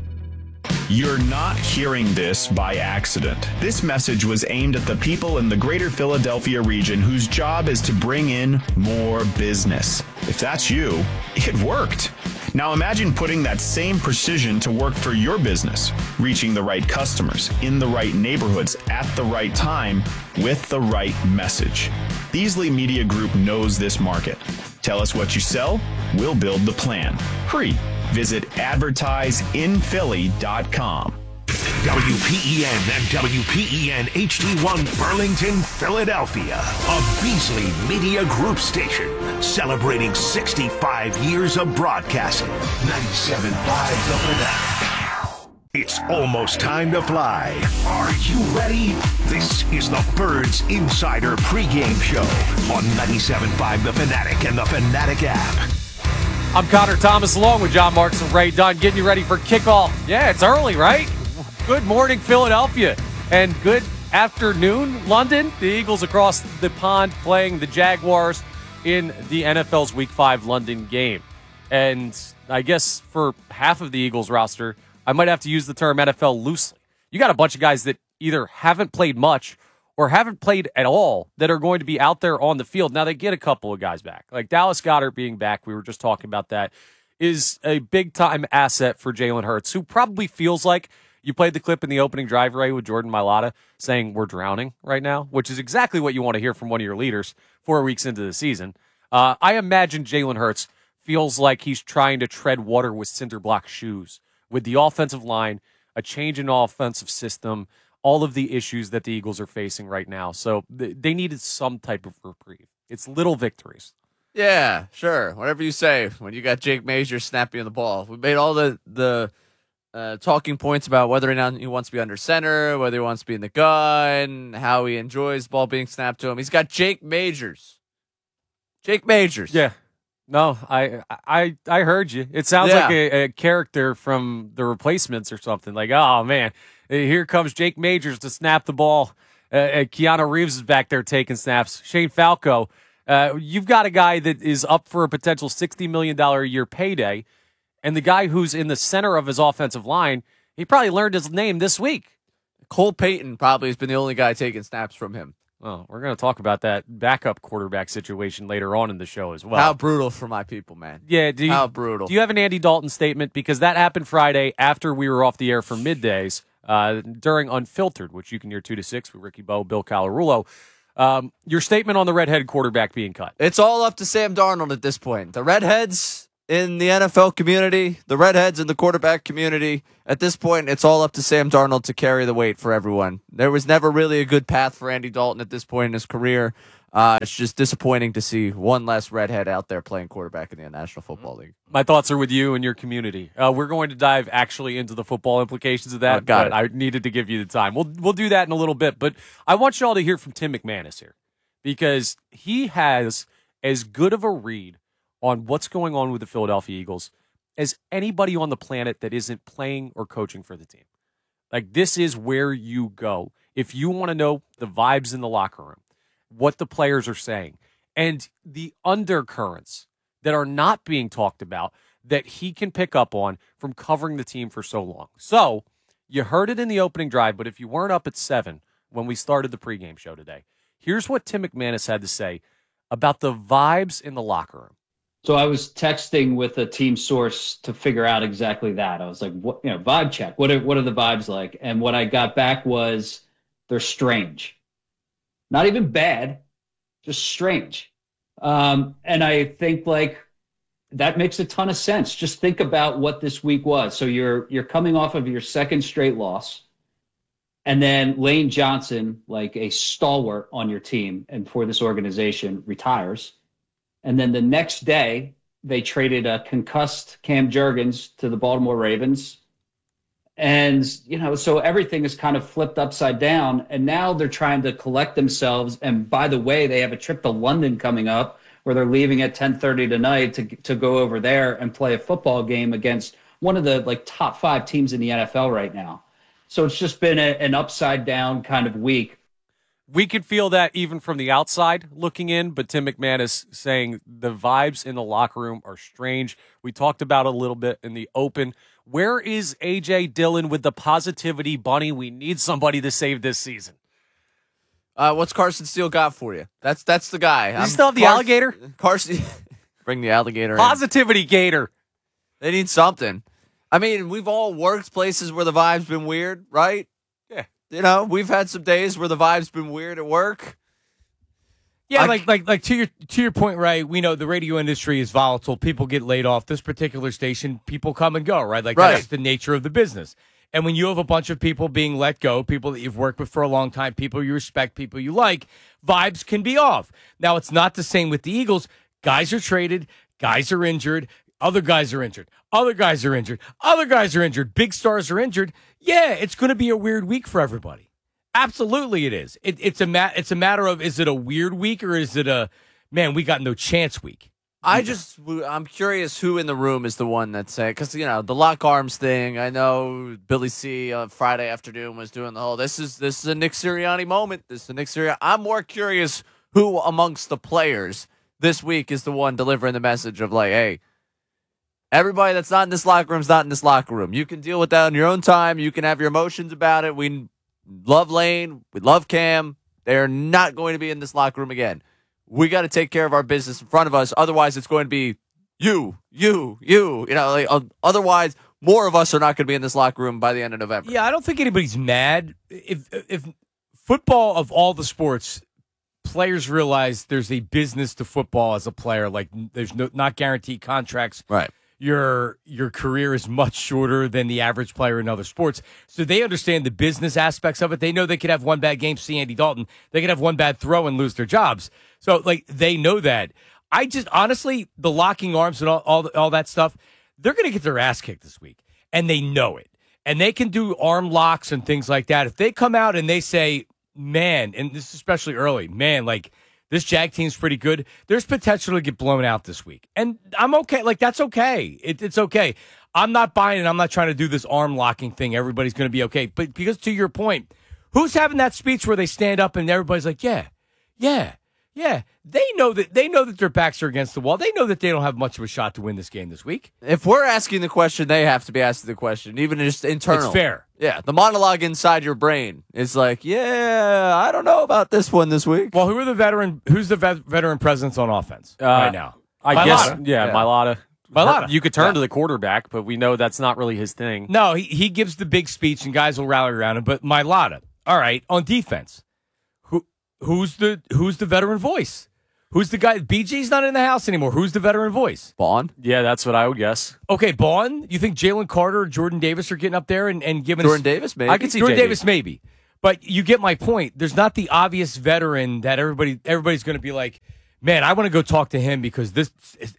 [SPEAKER 7] You're not hearing this by accident. This message was aimed at the people in the greater Philadelphia region whose job is to bring in more business. If that's you, it worked. Now imagine putting that same precision to work for your business, reaching the right customers, in the right neighborhoods, at the right time, with the right message. Beasley Media Group knows this market. Tell us what you sell, we'll build the plan. Hurry. Visit advertise in philly dot com.
[SPEAKER 14] W P E N and W P E N H D one Burlington, Philadelphia. A Beasley Media Group station celebrating sixty-five years of broadcasting. ninety-seven point five The Fanatic. It's almost time to fly. Are you ready? This is the Birds Insider pregame show on ninety-seven point five The Fanatic and the Fanatic app.
[SPEAKER 1] I'm Connor Thomas along with John Marks and Ray Dunn getting you ready for kickoff. Yeah, it's early, right? Good morning, Philadelphia. And good afternoon, London. The Eagles across the pond playing the Jaguars in the N F L's Week five London game. And I guess for half of the Eagles roster, I might have to use the term N F L loosely. You got a bunch of guys that either haven't played much or haven't played at all that are going to be out there on the field. Now, they get a couple of guys back. Like Dallas Goedert being back, we were just talking about that, is a big-time asset for Jalen Hurts, who probably feels like you played the clip in the opening drive, Ray, with Jordan Mailata saying we're drowning right now, which is exactly what you want to hear from one of your leaders four weeks into the season. Uh, I imagine Jalen Hurts feels like he's trying to tread water with cinder block shoes with the offensive line, a change in offensive system, all of the issues that the Eagles are facing right now. So th- they needed some type of reprieve. It's little victories.
[SPEAKER 3] Yeah, sure. Whatever you say. When you got Jake Major snapping the ball, we made all the the uh, talking points about whether or not he wants to be under center, whether he wants to be in the gun, how he enjoys the ball being snapped to him. He's got Jake Majors. Jake Majors.
[SPEAKER 1] Yeah. No, I I I heard you. It sounds
[SPEAKER 3] Yeah.
[SPEAKER 1] like a, a character from The Replacements or something. Like, oh man, here comes Jake Majors to snap the ball. Uh, uh, Keanu Reeves is back there taking snaps. Shane Falco. Uh, you've got a guy that is up for a potential sixty million dollars a year payday, and the guy who's in the center of his offensive line, he probably learned his name this week.
[SPEAKER 3] Cole Payton probably has been the only guy taking snaps from him.
[SPEAKER 1] Well, we're going to talk about that backup quarterback situation later on in the show as well.
[SPEAKER 3] How brutal for my people, man.
[SPEAKER 1] Yeah, do you,
[SPEAKER 3] How brutal.
[SPEAKER 1] Do you have an Andy Dalton statement? Because that happened Friday after we were off the air for middays uh, during Unfiltered, which you can hear two to six with Ricky Bowe, Bill Calarulo. Um, your statement on the redhead quarterback being cut.
[SPEAKER 3] It's all up to Sam Darnold at this point. The Redheads, in the N F L community, the redheads in the quarterback community, at this point, it's all up to Sam Darnold to carry the weight for everyone. There was never really a good path for Andy Dalton at this point in his career. Uh, it's just disappointing to see one less redhead out there playing quarterback in the National Football League.
[SPEAKER 1] My thoughts are with you and your community. Uh, we're going to dive actually into the football implications of that,
[SPEAKER 3] Oh, got
[SPEAKER 1] but
[SPEAKER 3] it.
[SPEAKER 1] I needed to give you the time. We'll we'll do that in a little bit, but I want you all to hear from Tim McManus here because he has as good of a read on what's going on with the Philadelphia Eagles as anybody on the planet that isn't playing or coaching for the team. Like, this is where you go if you want to know the vibes in the locker room, what the players are saying, and the undercurrents that are not being talked about that he can pick up on from covering the team for so long. So, you heard it in the opening drive, but if you weren't up at seven when we started the pregame show today, here's what Tim McManus had to say about the vibes in the locker room.
[SPEAKER 19] So I was texting with a team source to figure out exactly that. I was like, what, you know, vibe check. What are, what are the vibes like? And what I got back was they're strange. Not even bad, just strange. Um, and I think like that makes a ton of sense. Just think about what this week was. So you're you're coming off of your second straight loss. And then Lane Johnson, like a stalwart on your team and for this organization, retires. And then the next day, they traded a concussed Cam Jurgens to the Baltimore Ravens. And, you know, so everything is kind of flipped upside down. And now they're trying to collect themselves. And by the way, they have a trip to London coming up where they're leaving at ten thirty tonight to to go over there and play a football game against one of the like top five teams in the N F L right now. So it's just been a, an upside down kind of week.
[SPEAKER 1] We could feel that even from the outside looking in, but Tim McManus saying the vibes in the locker room are strange. We talked about it a little bit in the open. Where is A J Dillon with the positivity bunny? We need somebody to save this season.
[SPEAKER 3] Uh, what's Carson Steele got for you? That's that's the guy.
[SPEAKER 1] Does he still have the alligator?
[SPEAKER 3] Carson, bring the alligator in.
[SPEAKER 1] Positivity gator.
[SPEAKER 3] They need something. I mean, we've all worked places where the vibe's been weird, right?
[SPEAKER 1] Yeah.
[SPEAKER 3] You know, we've had some days where the vibe's been weird at work.
[SPEAKER 2] Yeah,
[SPEAKER 3] I-
[SPEAKER 2] like like like to your to your point, right? We know the radio industry is volatile. People get laid off. This particular station, people come and go, right? Like
[SPEAKER 3] Right.
[SPEAKER 2] that's the nature of the business. And when you have a bunch of people being let go, people that you've worked with for a long time, people you respect, people you like, vibes can be off. Now, it's not the same with the Eagles. Guys are traded, guys are injured, other guys are injured, other guys are injured, other guys are injured, big stars are injured. Yeah, it's going to be a weird week for everybody. Absolutely, it is. It, it's a ma- It's a matter of, is it a weird week or is it a, man, we got no chance week?
[SPEAKER 3] I just, I'm curious who in the room is the one that's saying, because, you know, the lock arms thing, I know Billy C on Friday afternoon was doing the whole, this is this is a Nick Sirianni moment. This is a Nick Sirianni. I'm more curious who amongst the players this week is the one delivering the message of like, hey, everybody that's not in this locker room is not in this locker room. You can deal with that on your own time. You can have your emotions about it. We love Lane. We love Cam. They're not going to be in this locker room again. We got to take care of our business in front of us. Otherwise, it's going to be you, you, you. You know, like, uh, otherwise, more of us are not going to be in this locker room by the end of November.
[SPEAKER 2] Yeah, I don't think anybody's mad. If if football of all the sports, players realize there's a business to football as a player. Like there's no not guaranteed contracts.
[SPEAKER 3] Right.
[SPEAKER 2] Your your career is much shorter than the average player in other sports. So they understand the business aspects of it. They know they could have one bad game, see Andy Dalton. They could have one bad throw and lose their jobs. So like they know that. I just honestly, the locking arms and all all, all that stuff, they're going to get their ass kicked this week, and they know it. And they can do arm locks and things like that. If they come out and they say, man, and this is especially early, man, like this Jag team's pretty good, there's potential to get blown out this week. And I'm okay. Like, that's okay. It, it's okay. I'm not buying it. I'm not trying to do this arm locking thing. Everybody's going to be okay. But because to your point, who's having that speech where they stand up and everybody's like, yeah, yeah, yeah. They know that they know that their backs are against the wall. They know that they don't have much of a shot to win this game this week.
[SPEAKER 3] If we're asking the question, they have to be asking the question, even just internal.
[SPEAKER 2] It's fair.
[SPEAKER 3] Yeah, the monologue inside your brain is like, yeah, I don't know about this one this week.
[SPEAKER 2] Well, who are the veteran? Who's the vet, veteran presence on offense
[SPEAKER 1] Uh,
[SPEAKER 2] right now?
[SPEAKER 1] I
[SPEAKER 2] Mailata.
[SPEAKER 1] guess, yeah,
[SPEAKER 3] Yeah.
[SPEAKER 1] Mailata.
[SPEAKER 2] Mailata.
[SPEAKER 1] You could turn
[SPEAKER 2] Yeah.
[SPEAKER 1] to the quarterback, but we know that's not really his thing.
[SPEAKER 2] No, he, he gives the big speech and guys will rally around him. But Mailata, all right, on defense, who who's the who's the veteran voice? Who's the guy? B G's not in the house anymore. Who's the veteran voice?
[SPEAKER 3] Vaughn?
[SPEAKER 1] Yeah, that's what I would guess.
[SPEAKER 2] Okay, Vaughn? You think Jalen Carter or Jordan Davis are getting up there and, and giving
[SPEAKER 3] Jordan
[SPEAKER 2] us,
[SPEAKER 3] Davis, maybe.
[SPEAKER 1] I could see
[SPEAKER 2] Jordan
[SPEAKER 1] J D.
[SPEAKER 2] Davis, maybe. But you get my point. There's not the obvious veteran that everybody everybody's going to be like, man, I want to go talk to him because this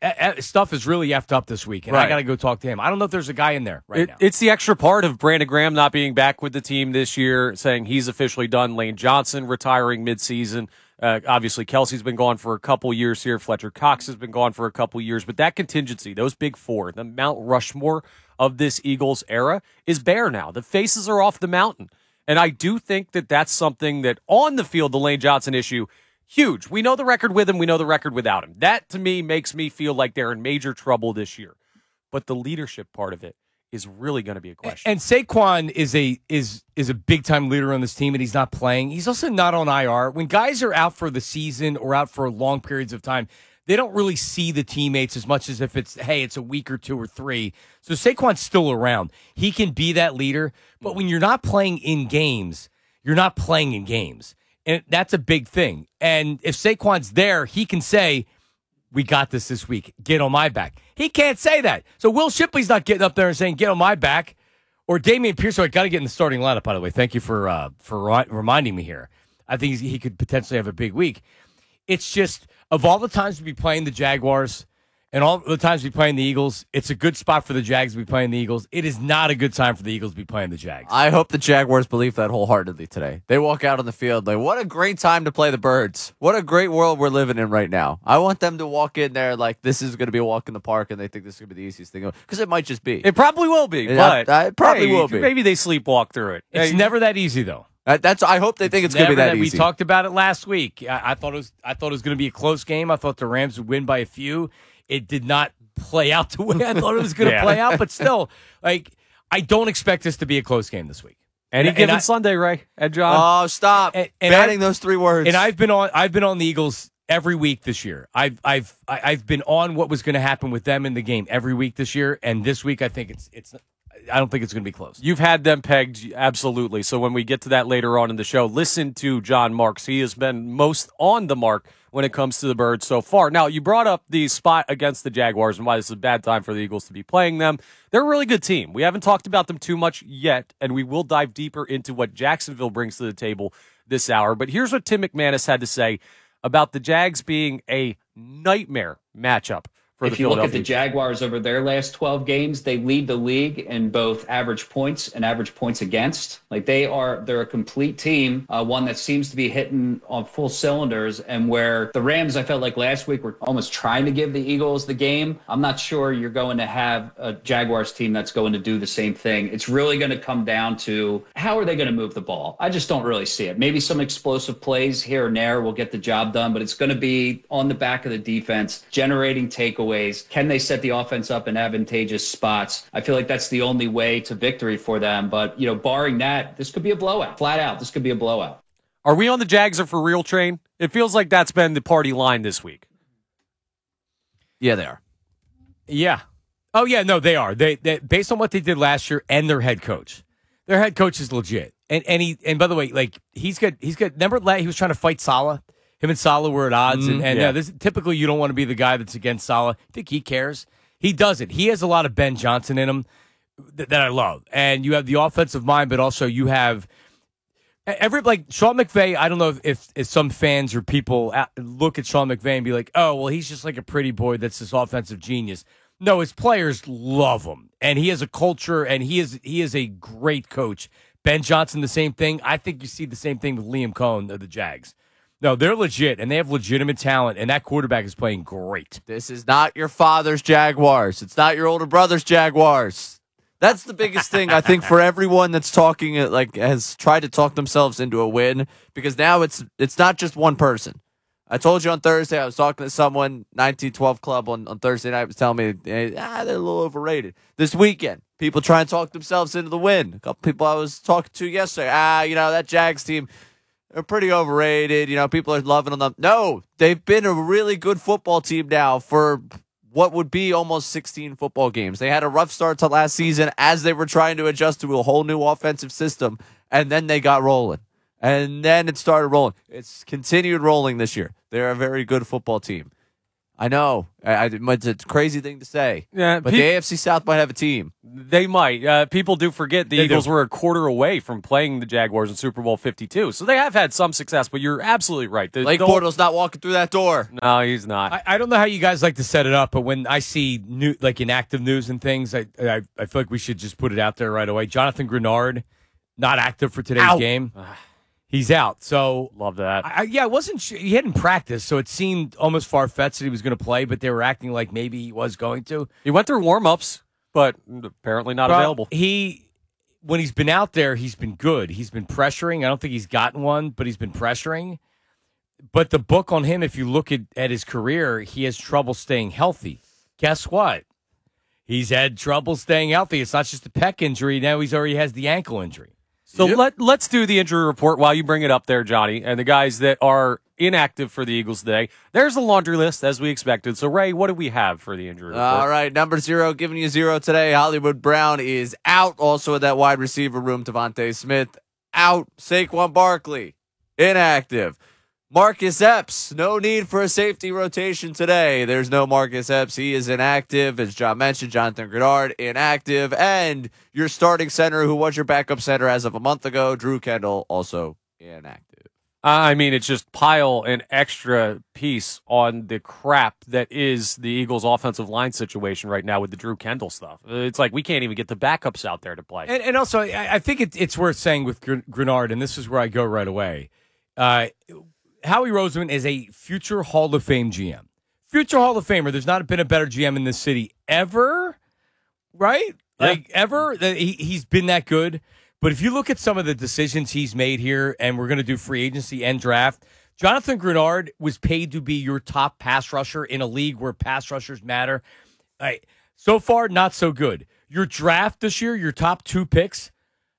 [SPEAKER 2] stuff is really effed up this week, and
[SPEAKER 1] Right.
[SPEAKER 2] I got to go talk to him. I don't know if there's a guy in there right
[SPEAKER 1] It,
[SPEAKER 2] now.
[SPEAKER 1] it's the extra part of Brandon Graham not being back with the team this year, saying he's officially done. Lane Johnson retiring midseason. Uh, obviously, Kelsey's been gone for a couple years here. Fletcher Cox has been gone for a couple years. But that contingency, those big four, the Mount Rushmore of this Eagles era, is bare now. The faces are off the mountain. And I do think that that's something that on the field, the Lane Johnson issue, huge. We know the record with him. We know the record without him. That, to me, makes me feel like they're in major trouble this year. But the leadership part of it is really going to be a question.
[SPEAKER 2] And Saquon is a is is a big time leader on this team, and he's not playing. He's also not on I R. When guys are out for the season or out for long periods of time, they don't really see the teammates as much as if it's, hey, it's a week or two or three. So Saquon's still around. He can be that leader. But when you're not playing in games, you're not playing in games. And that's a big thing. And if Saquon's there, he can say, we got this this week. Get on my back. He can't say that. So Will Shipley's not getting up there and saying, get on my back. Or Damian Pierce, who I got to get in the starting lineup, by the way. Thank you for uh, for ri- reminding me here. I think he could potentially have a big week. It's just, of all the times to be playing the Jaguars and all the times to be playing the Eagles, it's a good spot for the Jags to be playing the Eagles. It is not a good time for the Eagles to be playing the Jags.
[SPEAKER 3] I hope the Jaguars believe that wholeheartedly today. They walk out on the field like, what a great time to play the Birds. What a great world we're living in right now. I want them to walk in there like this is going to be a walk in the park, and they think this is going to be the easiest thing. Because it might just be.
[SPEAKER 1] It probably will be,
[SPEAKER 3] It-
[SPEAKER 1] but
[SPEAKER 3] I- it probably
[SPEAKER 1] hey,
[SPEAKER 3] will be.
[SPEAKER 1] Maybe they sleepwalk through it.
[SPEAKER 2] It's
[SPEAKER 1] Hey,
[SPEAKER 2] never that easy, though.
[SPEAKER 3] Uh, that's. I hope they think it's, going to be
[SPEAKER 2] Never
[SPEAKER 3] that,
[SPEAKER 2] We
[SPEAKER 3] easy.
[SPEAKER 2] talked about it last week. I, I thought it was. I thought it was going to be a close game. I thought the Rams would win by a few. It did not play out the way I thought it was going to
[SPEAKER 1] Yeah.
[SPEAKER 2] play out. But still, like, I don't expect this to be a close game this week.
[SPEAKER 1] Any
[SPEAKER 2] And-
[SPEAKER 1] given
[SPEAKER 2] and I-
[SPEAKER 1] Sunday, Ray and John.
[SPEAKER 3] Oh, stop
[SPEAKER 2] And- and
[SPEAKER 3] banning
[SPEAKER 2] I-
[SPEAKER 3] those three words.
[SPEAKER 2] And I've been on. I've been on the Eagles every week this year. I've I've I- I've been on what was going to happen with them in the game every week this year. And this week, I think it's it's. I don't think it's going to be close.
[SPEAKER 1] You've had them pegged, absolutely. So when we get to that later on in the show, listen to John Marks. He has been most on the mark when it comes to the Birds so far. Now, you brought up the spot against the Jaguars and why this is a bad time for the Eagles to be playing them. They're a really good team. We haven't talked about them too much yet, and we will dive deeper into what Jacksonville brings to the table this hour. But here's what Tim McManus had to say about the Jags being a nightmare matchup for the
[SPEAKER 19] If you look at
[SPEAKER 1] Philadelphia
[SPEAKER 19] the Jaguars over their last twelve games, they lead the league in both average points and average points against. Like they are, they're a complete team, uh, one that seems to be hitting on full cylinders. And where the Rams, I felt like last week were almost trying to give the Eagles the game. I'm not sure you're going to have a Jaguars team that's going to do the same thing. It's really going to come down to how are they going to move the ball? I just don't really see it. Maybe some explosive plays here and there will get the job done, but it's going to be on the back of the defense, generating takeaways. Can they set the offense up in advantageous spots? I feel like that's the only way to victory for them. But, you know, barring that, this could be a blowout. Flat out, this could be a blowout.
[SPEAKER 1] Are we on the Jags are for real train? It feels like that's been the party line this week.
[SPEAKER 3] Yeah, they are.
[SPEAKER 2] Yeah. Oh yeah, no, they are. They, they based on what they did last year and their head coach. Their head coach is legit. And and he and by the way, like he's got he's got remember he was trying to fight Saleh? Him and Saleh were at odds,
[SPEAKER 1] Mm,
[SPEAKER 2] and, and
[SPEAKER 1] yeah.
[SPEAKER 2] uh, this typically you don't want to be the guy that's against Saleh. I think he cares. He doesn't. He has a lot of Ben Johnson in him th- that I love. And you have the offensive mind, but also you have every like Sean McVay. I don't know if, if, if some fans or people at, look at Sean McVay and be like, oh, well, he's just like a pretty boy that's this offensive genius. No, his players love him, and he has a culture, and he is he is a great coach. Ben Johnson, the same thing. I think you see the same thing with Liam Cohen of the Jags. No, they're legit, and they have legitimate talent, and that quarterback is playing great.
[SPEAKER 3] This is not your father's Jaguars. It's not your older brother's Jaguars. That's the biggest thing, I think, for everyone that's talking, uh, like, has tried to talk themselves into a win, because now it's it's not just one person. I told you on Thursday, I was talking to someone, nineteen twelve Club on, on Thursday night was telling me, hey, ah, they're a little overrated. This weekend, people try and talk themselves into the win. A couple people I was talking to yesterday, ah, you know, that Jags team, they're pretty overrated. You know, people are loving them. No, they've been a really good football team now for what would be almost sixteen football games. They had a rough start to last season as they were trying to adjust to a whole new offensive system, and then they got rolling. And then it started rolling. It's continued rolling this year. They're a very good football team. I know. I, I, it's a crazy thing to say.
[SPEAKER 1] Yeah,
[SPEAKER 3] but
[SPEAKER 1] pe-
[SPEAKER 3] the A F C South might have a team.
[SPEAKER 1] They might. Uh, people do forget the
[SPEAKER 2] They
[SPEAKER 1] Eagles
[SPEAKER 2] do.
[SPEAKER 1] were a quarter away from playing the Jaguars in Super Bowl fifty-two. So they have had some success, but you're absolutely right. The,
[SPEAKER 3] Blake
[SPEAKER 1] the-
[SPEAKER 3] Bortles not walking through that door.
[SPEAKER 1] No, he's not.
[SPEAKER 2] I, I don't know how you guys like to set it up, but when I see new, like inactive news and things, I, I I feel like we should just put it out there right away. Jonathan Grenard, not active for today's
[SPEAKER 1] Ow.
[SPEAKER 2] game. He's out. So
[SPEAKER 1] Love that.
[SPEAKER 2] I, yeah, I wasn't sure. He hadn't practiced, so it seemed almost far-fetched that he was going to play, but they were acting like maybe he was going to.
[SPEAKER 1] He went through warm-ups, but apparently not
[SPEAKER 2] Well,
[SPEAKER 1] available.
[SPEAKER 2] He, when he's been out there, he's been good. He's been pressuring. I don't think he's gotten one, but he's been pressuring. But the book on him, if you look at, at his career, he has trouble staying healthy. Guess what? He's had trouble staying healthy. It's not just a pec injury. Now he's already has the ankle injury.
[SPEAKER 1] So let, let's do the injury report while you bring it up there, Johnny, and the guys that are inactive for the Eagles today. There's a laundry list, as we expected. So, Ray, what do we have for the injury report?
[SPEAKER 3] All right, number zero, giving you zero today. Hollywood Brown is out. Also in that wide receiver room, Devontae Smith out. Saquon Barkley, inactive. Marcus Epps, no need for a safety rotation today. There's no Marcus Epps. He is inactive. As John mentioned, Jonathan Grenard, inactive. And your starting center, who was your backup center as of a month ago, Drew Kendall, also inactive.
[SPEAKER 1] I mean, it's just pile an extra piece on the crap that is the Eagles' offensive line situation right now with the Drew Kendall stuff. It's like we can't even get the backups out there to play.
[SPEAKER 2] And, and also, I, I think it, it's worth saying with Gr- Grenard, and this is where I go right away. Uh, Howie Roseman is a future Hall of Fame G M. Future Hall of Famer. There's not been a better G M in this city ever, right?
[SPEAKER 1] Yeah.
[SPEAKER 2] Like, ever. He, he's been that good. But if you look at some of the decisions he's made here, and we're going to do free agency and draft, Jonathan Grenard was paid to be your top pass rusher in a league where pass rushers matter. Right. So far, not so good. Your draft this year, your top two picks,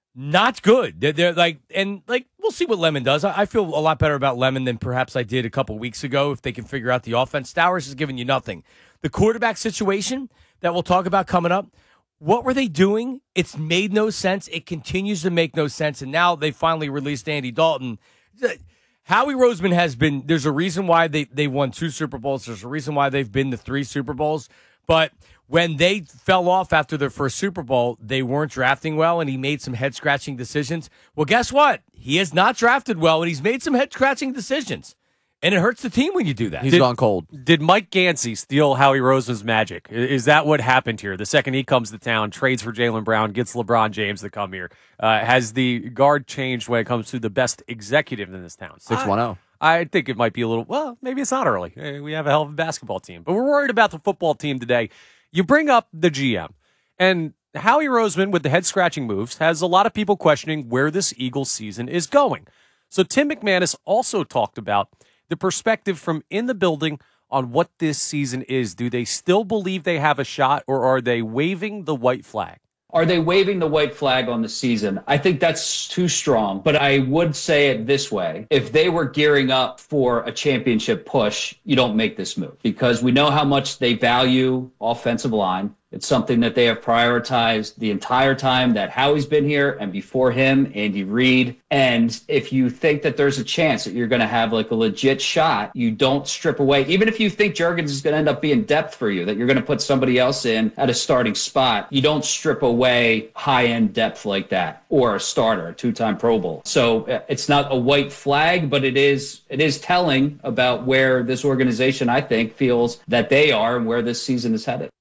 [SPEAKER 2] not good. They're, they're like, and like, we'll see what Lemon does. I, I feel a lot better about Lemon than perhaps I did a couple weeks ago if they can figure out the offense. Stowers is giving you nothing. The quarterback situation that we'll talk about coming up, what were they doing? It's made no sense. It continues to make no sense. And now they finally released Andy Dalton. Howie Roseman has been, there's a reason why they, they won two Super Bowls. There's a reason why they've been to three Super Bowls. But when they fell off after their first Super Bowl, they weren't drafting well, and he made some head-scratching decisions. Well, guess what? He has not drafted well, and he's made some head-scratching decisions. And it hurts the team when you do that.
[SPEAKER 3] He's gone cold.
[SPEAKER 1] Did Mike Gansey steal Howie Roseman's magic? I- Is that what happened here? The second he comes to town, trades for Jaylen Brown, gets LeBron James to come here. Uh, has the guard changed when it comes to the best executive in this town?
[SPEAKER 3] six one oh.
[SPEAKER 1] I think it might be a little, well, maybe it's not early. Eh, We have a hell of a basketball team. But we're worried about the football team today. You bring up the G M. And Howie Roseman, with the head-scratching moves, has a lot of people questioning where this Eagles season is going. So Tim McManus also talked about the perspective from in the building on what this season is. Do they still believe they have a shot, or are they waving the white flag?
[SPEAKER 19] Are they waving the white flag on the season? I think that's too strong, but I would say it this way. If they were gearing up for a championship push, you don't make this move because we know how much they value offensive line. It's something that they have prioritized the entire time that Howie's been here, and before him, Andy Reid. And if you think that there's a chance that you're going to have like a legit shot, you don't strip away. Even if you think Juergens is going to end up being depth for you, that you're going to put somebody else in at a starting spot, you don't strip away high-end depth like that, or a starter, a two-time Pro Bowl. So uh, it's not a white flag, but it is it is telling about where this organization, I think, feels that they are and where this season is headed.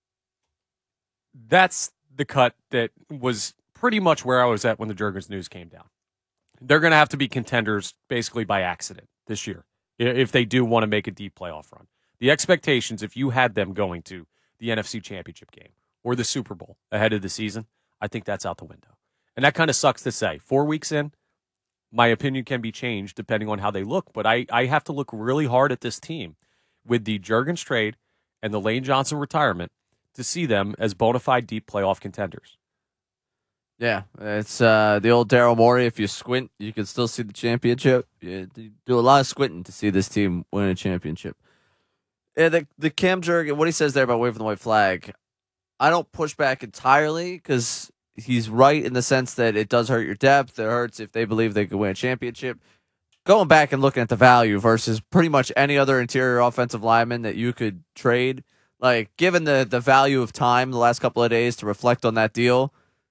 [SPEAKER 1] That's the cut that was pretty much where I was at when the Juergens news came down. They're going to have to be contenders basically by accident this year i- if they do want to make a deep playoff run. The expectations, if you had them going to the N F C Championship game or the Super Bowl ahead of the season, I think that's out the window. And that kind of sucks to say. Four weeks in, my opinion can be changed depending on how they look, but I, I have to look really hard at this team with the Juergens trade and the Lane Johnson retirement to see them as bona fide deep playoff contenders.
[SPEAKER 3] Yeah, it's uh, the old Daryl Morey. If you squint, you can still see the championship. You do a lot of squinting to see this team win a championship. Yeah, the the Cam Jurgens, what he says there about waving the white flag, I don't push back entirely because he's right in the sense that it does hurt your depth. It hurts if they believe they could win a championship. Going back and looking at the value versus pretty much any other interior offensive lineman that you could trade, like given the, the value of time the last couple of days to reflect on that deal,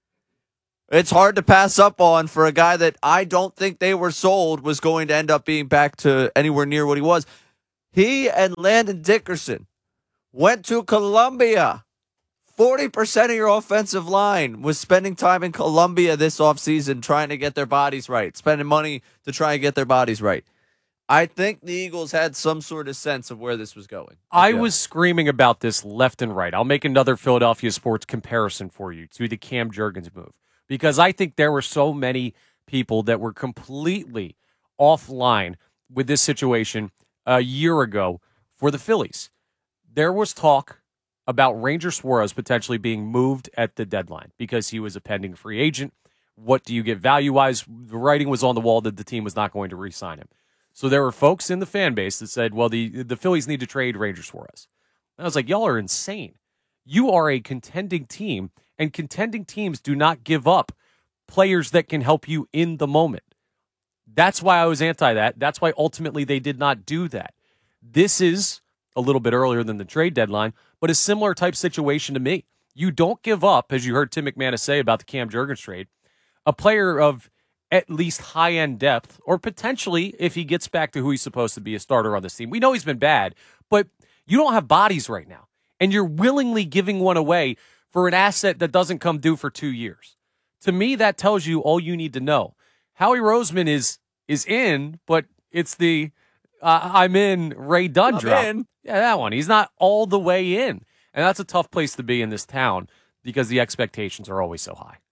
[SPEAKER 3] it's hard to pass up on for a guy that I don't think they were sold was going to end up being back to anywhere near what he was. He and Landon Dickerson went to Columbia. forty percent of your offensive line was spending time in Columbia this offseason trying to get their bodies right, spending money to try and get their bodies right. I think the Eagles had some sort of sense of where this was going.
[SPEAKER 1] I
[SPEAKER 3] Yeah.
[SPEAKER 1] was screaming about this left and right. I'll make another Philadelphia sports comparison for you to the Cam Jurgens move, because I think there were so many people that were completely offline with this situation a year ago for the Phillies. There was talk about Ranger Suarez potentially being moved at the deadline because he was a pending free agent. What do you get value-wise? The writing was on the wall that the team was not going to re-sign him. So there were folks in the fan base that said, well, the, the Phillies need to trade Ranger Suarez. And I was like, y'all are insane. You are a contending team, and contending teams do not give up players that can help you in the moment. That's why I was anti that. That's why ultimately they did not do that. This is a little bit earlier than the trade deadline, but a similar type situation to me. You don't give up, as you heard Tim McManus say about the Cam Jurgens trade, a player of at least high-end depth, or potentially, if he gets back to who he's supposed to be, a starter on this team. We know he's been bad, but you don't have bodies right now, and you're willingly giving one away for an asset that doesn't come due for two years. To me, that tells you all you need to know. Howie Roseman is is in, but it's the uh, I'm in Ray Dunn
[SPEAKER 3] I'm
[SPEAKER 1] drop.
[SPEAKER 3] in.
[SPEAKER 1] Yeah, that one. He's not all the way in, and that's a tough place to be in this town because the expectations are always so high.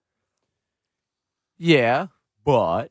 [SPEAKER 3] Yeah, but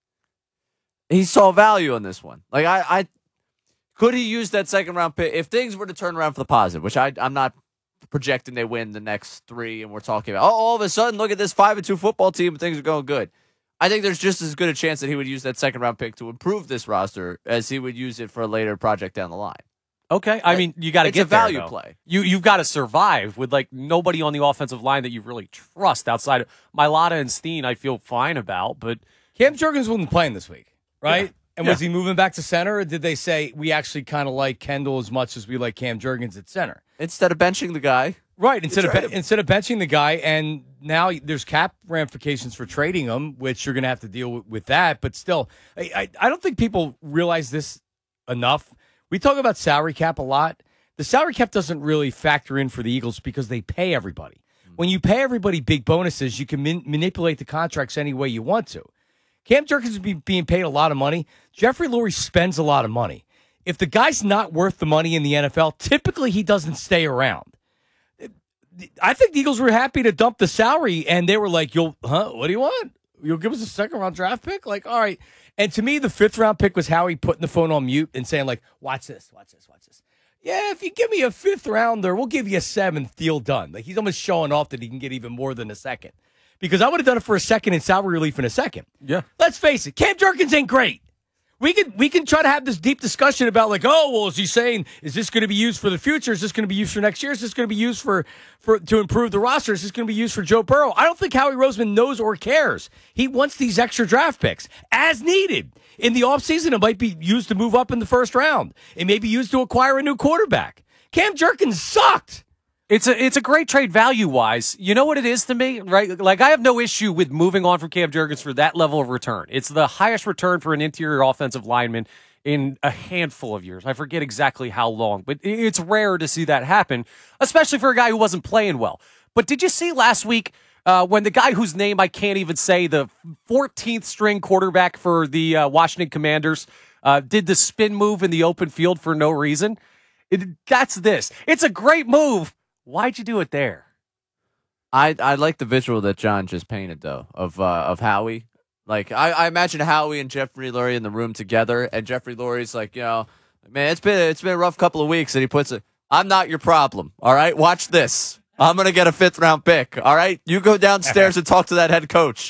[SPEAKER 3] he saw value in this one. Like, I, I could he use that second round pick if things were to turn around for the positive, which I, I'm not projecting they win the next three, and we're talking about, oh, all of a sudden, look at this five and two football team, and things are going good. I think there's just as good a chance that he would use that second round pick to improve this roster as he would use it for a later project down the line.
[SPEAKER 1] Okay, I mean, you got to
[SPEAKER 3] It's
[SPEAKER 1] get
[SPEAKER 3] a value
[SPEAKER 1] there, though.
[SPEAKER 3] play.
[SPEAKER 1] You you've got to survive with like nobody on the offensive line that you really trust outside of Mailata and Steen. I feel fine about, but
[SPEAKER 2] Cam Jurgens wasn't playing this week, right?
[SPEAKER 1] Yeah.
[SPEAKER 2] And
[SPEAKER 1] Yeah.
[SPEAKER 2] was he moving back to center, or did they say we actually kind of like Kendall as much as we like Cam Jurgens at center?
[SPEAKER 3] Instead of benching the guy,
[SPEAKER 2] right? Instead of
[SPEAKER 3] trade
[SPEAKER 2] be-
[SPEAKER 3] him.
[SPEAKER 2] instead of benching the guy, and now there's cap ramifications for trading him, which you're going to have to deal with, with that. But still, I, I I don't think people realize this enough. We talk about salary cap a lot. The salary cap doesn't really factor in for the Eagles because they pay everybody. When you pay everybody big bonuses, you can man- manipulate the contracts any way you want to. Cam Jurgens is be- being paid a lot of money. Jeffrey Lurie spends a lot of money. If the guy's not worth the money in the N F L, typically he doesn't stay around. I think the Eagles were happy to dump the salary, and they were like, "You'll, huh? What do you want? You'll give us a second round draft pick? Like, all right." And to me, the fifth round pick was Howie putting the phone on mute and saying, "Like, watch this, watch this, watch this. Yeah, if you give me a fifth rounder, we'll give you a seventh. Deal done." Like, he's almost showing off that he can get even more than a second. Because I would have done it for a second in salary relief in a second.
[SPEAKER 1] Yeah.
[SPEAKER 2] Let's face it, Cam Jurgens ain't great. We can we can try to have this deep discussion about like, oh, well, is he saying, is this going to be used for the future? Is this going to be used for next year? Is this going to be used for, for to improve the roster? Is this going to be used for Joe Burrow? I don't think Howie Roseman knows or cares. He wants these extra draft picks as needed. In the offseason, it might be used to move up in the first round. It may be used to acquire a new quarterback. Cam Jurgens sucked.
[SPEAKER 1] It's a it's a great trade value wise. You know what it is to me, right? Like, I have no issue with moving on from Cam Jurgens for that level of return. It's the highest return for an interior offensive lineman in a handful of years. I forget exactly how long, but it's rare to see that happen, especially for a guy who wasn't playing well. But did you see last week uh, when the guy whose name I can't even say, the fourteenth string quarterback for the uh, Washington Commanders, uh, did the spin move in the open field for no reason? It, that's this. It's a great move. Why'd you do it there?
[SPEAKER 3] I I like the visual that John just painted though of uh, of Howie. Like I, I imagine Howie and Jeffrey Lurie in the room together, and Jeffrey Lurie's like, you know, man, it's been it's been a rough couple of weeks, and he puts it. I'm not your problem. All right, watch this. I'm gonna get a fifth round pick. All right, you go downstairs and talk to that head coach.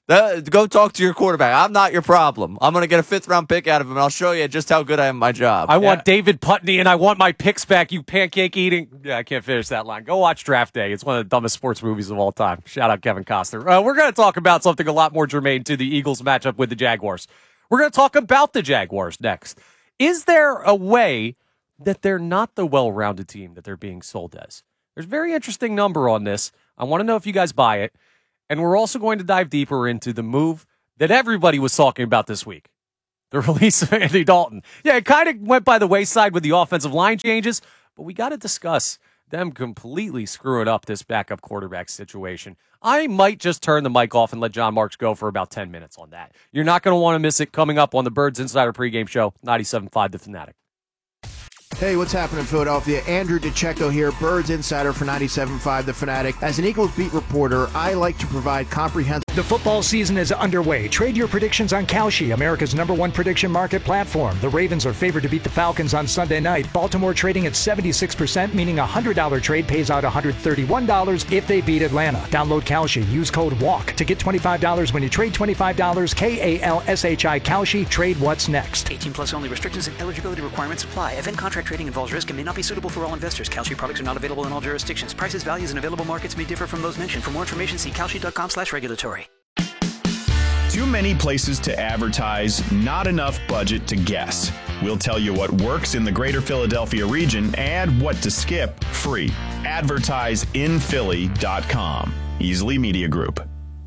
[SPEAKER 3] That, go talk to your quarterback. I'm not your problem. I'm going to get a fifth round pick out of him, and I'll show you just how good I am at my job.
[SPEAKER 1] I want David Putney, and I want my picks back, you pancake eating. Yeah, I can't finish that line. Go watch Draft Day. It's one of the dumbest sports movies of all time. Shout out Kevin Costner. Uh, we're going to talk about something a lot more germane to the Eagles matchup with the Jaguars. We're going to talk about the Jaguars next. Is there a way that they're not the well-rounded team that they're being sold as? There's a very interesting number on this. I want to know if you guys buy it. And we're also going to dive deeper into the move that everybody was talking about this week, the release of Andy Dalton. Yeah, it kind of went by the wayside with the offensive line changes, but we got to discuss them completely screwing up this backup quarterback situation. I might just turn the mic off and let John Marks go for about ten minutes on that. You're not going to want to miss it coming up on the Birds Insider pregame show, ninety-seven point five The Fanatic.
[SPEAKER 20] Hey, what's happening, Philadelphia? Andrew DeCecco here, Birds Insider for ninety-seven point five The Fanatic. As an Eagles beat reporter, I like to provide comprehensive...
[SPEAKER 5] The football season is underway. Trade your predictions on Kalshi, America's number one prediction market platform. The Ravens are favored to beat the Falcons on Sunday night. Baltimore trading at seventy-six percent, meaning a one hundred dollars trade pays out one hundred thirty-one dollars if they beat Atlanta. Download Kalshi. Use code WALK to get twenty-five dollars when you trade twenty-five dollars. K A L S H I Kalshi. Trade what's next.
[SPEAKER 6] eighteen plus only. Restrictions and eligibility requirements apply. Event contract trading involves risk and may not be suitable for all investors. Kalshi products are not available in all jurisdictions. Prices, values, and available markets may differ from those mentioned. For more information, see kalshi.com slash regulatory.
[SPEAKER 7] Too many places to advertise, not enough budget to guess. We'll tell you what works in the greater Philadelphia region and what to skip free. advertise in philly dot com. Easley Media Group.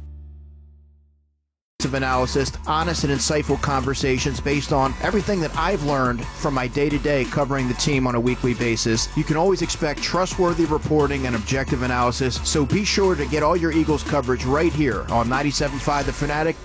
[SPEAKER 20] Of analysis, honest and insightful conversations based on everything that I've learned from my day-to-day covering the team on a weekly basis. You can always expect trustworthy reporting and objective analysis, so be sure to get all your Eagles coverage right here on ninety-seven point five The Fanatic.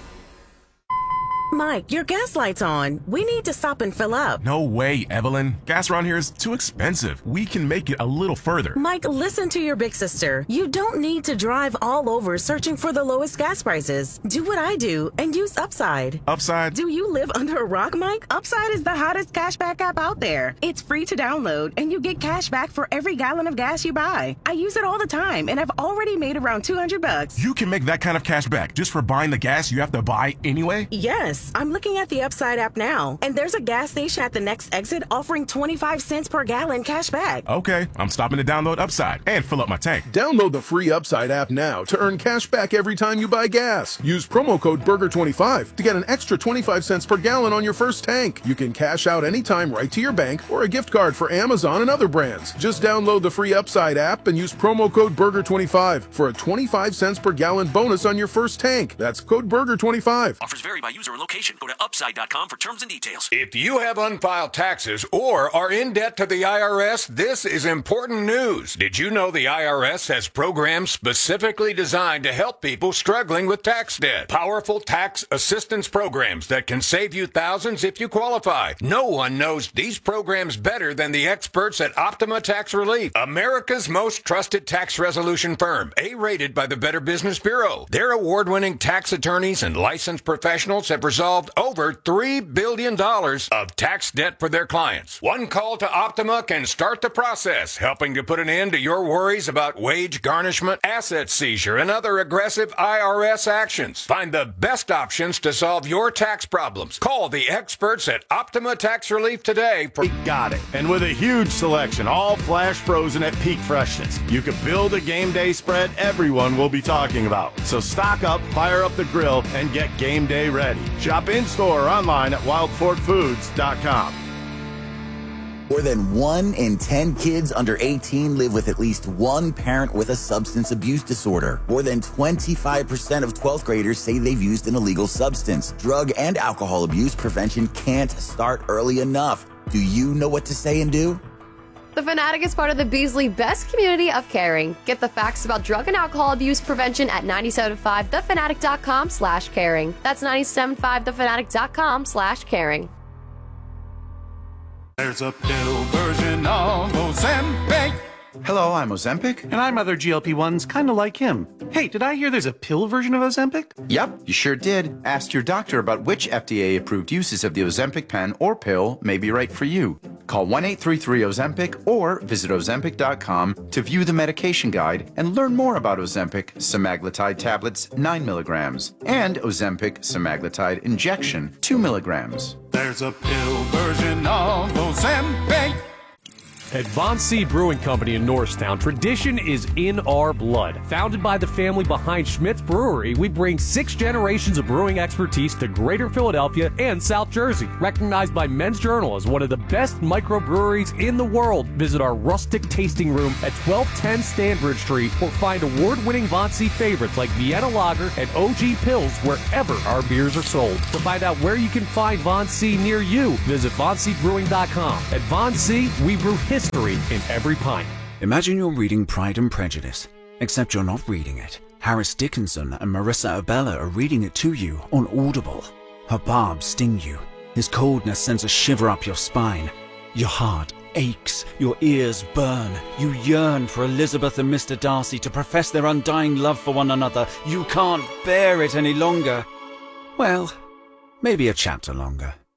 [SPEAKER 21] Mike, your gas light's on. We need to stop and fill up.
[SPEAKER 22] No way, Evelyn. Gas around here is too expensive. We can make it a little further.
[SPEAKER 21] Mike, listen to your big sister. You don't need to drive all over searching for the lowest gas prices. Do what I do and use Upside.
[SPEAKER 22] Upside?
[SPEAKER 21] Do you live under a rock, Mike? Upside is the hottest cashback app out there. It's free to download, and you get cash back for every gallon of gas you buy. I use it all the time, and I've already made around two hundred bucks.
[SPEAKER 22] You can make that kind of cash back just for buying the gas you have to buy anyway?
[SPEAKER 21] Yes. I'm looking at the Upside app now, and there's a gas station at the next exit offering twenty-five cents per gallon cash back.
[SPEAKER 22] Okay, I'm stopping to download Upside and fill up my tank.
[SPEAKER 23] Download the free Upside app now to earn cash back every time you buy gas. Use promo code burger twenty-five to get an extra twenty-five cents per gallon on your first tank. You can cash out anytime right to your bank or a gift card for Amazon and other brands. Just download the free Upside app and use promo code burger twenty-five for a twenty-five cents per gallon bonus on your first tank. That's code burger twenty-five.
[SPEAKER 24] Offers vary by user and location. Go to upside dot com for terms and details.
[SPEAKER 25] If you have unfiled taxes or are in debt to the I R S, this is important news. Did you know the I R S has programs specifically designed to help people struggling with tax debt? Powerful tax assistance programs that can save you thousands if you qualify. No one knows these programs better than the experts at Optima Tax Relief, America's most trusted tax resolution firm, A-rated by the Better Business Bureau. Their award-winning tax attorneys and licensed professionals have resolved over three billion dollars of tax debt for their clients. One call to Optima can start the process, helping to put an end to your worries about wage garnishment, asset seizure, and other aggressive I R S actions. Find the best options to solve your tax problems. Call the experts at Optima Tax Relief today. For-
[SPEAKER 9] Got it. And with a huge selection, all flash frozen at peak freshness, you can build a game day spread everyone will be talking about. So stock up, fire up the grill, and get game day ready. Shop in-store or online at wild fork foods dot com.
[SPEAKER 26] More than one in ten kids under eighteen live with at least one parent with a substance abuse disorder. More than twenty-five percent of twelfth graders say they've used an illegal substance. Drug and alcohol abuse prevention can't start early enough. Do you know what to say and do?
[SPEAKER 27] The Fanatic is part of the Beasley Best Community of Caring. Get the facts about drug and alcohol abuse prevention at ninety-seven point five the fanatic dot com slash caring. That's ninety-seven point five the fanatic dot com slash caring.
[SPEAKER 23] There's a pill version of Ozempic.
[SPEAKER 12] Hello, I'm Ozempic.
[SPEAKER 11] And I'm other G L P ones kind of like him. Hey, did I hear there's a pill version of Ozempic?
[SPEAKER 12] Yep, you sure did. Ask your doctor about which F D A-approved uses of the Ozempic pen or pill may be right for you. Call one eight three three Ozempic or visit Ozempic dot com to view the medication guide and learn more about Ozempic semaglutide tablets nine milligrams and Ozempic semaglutide injection two milligrams.
[SPEAKER 4] There's a pill version of Ozempic.
[SPEAKER 1] At Von C Brewing Company in Norristown, tradition is in our blood. Founded by the family behind Schmidt's Brewery, we bring six generations of brewing expertise to Greater Philadelphia and South Jersey. Recognized by Men's Journal as one of the best microbreweries in the world, visit our rustic tasting room at twelve ten Stanbridge Street or find award-winning Von C favorites like Vienna Lager and O G Pills wherever our beers are sold. To find out where you can find Von C near you, visit Von C Brewing dot com. At Von C, we brew history in every pint.
[SPEAKER 8] Imagine you're reading Pride and Prejudice, except you're not reading it. Harris Dickinson and Marissa Abella are reading it to you on Audible. Her barbs sting you. His coldness sends a shiver up your spine. Your heart aches, your ears burn. You yearn for Elizabeth and Mister Darcy to profess their undying love for one another. You can't bear it any longer. Well, maybe a chapter longer.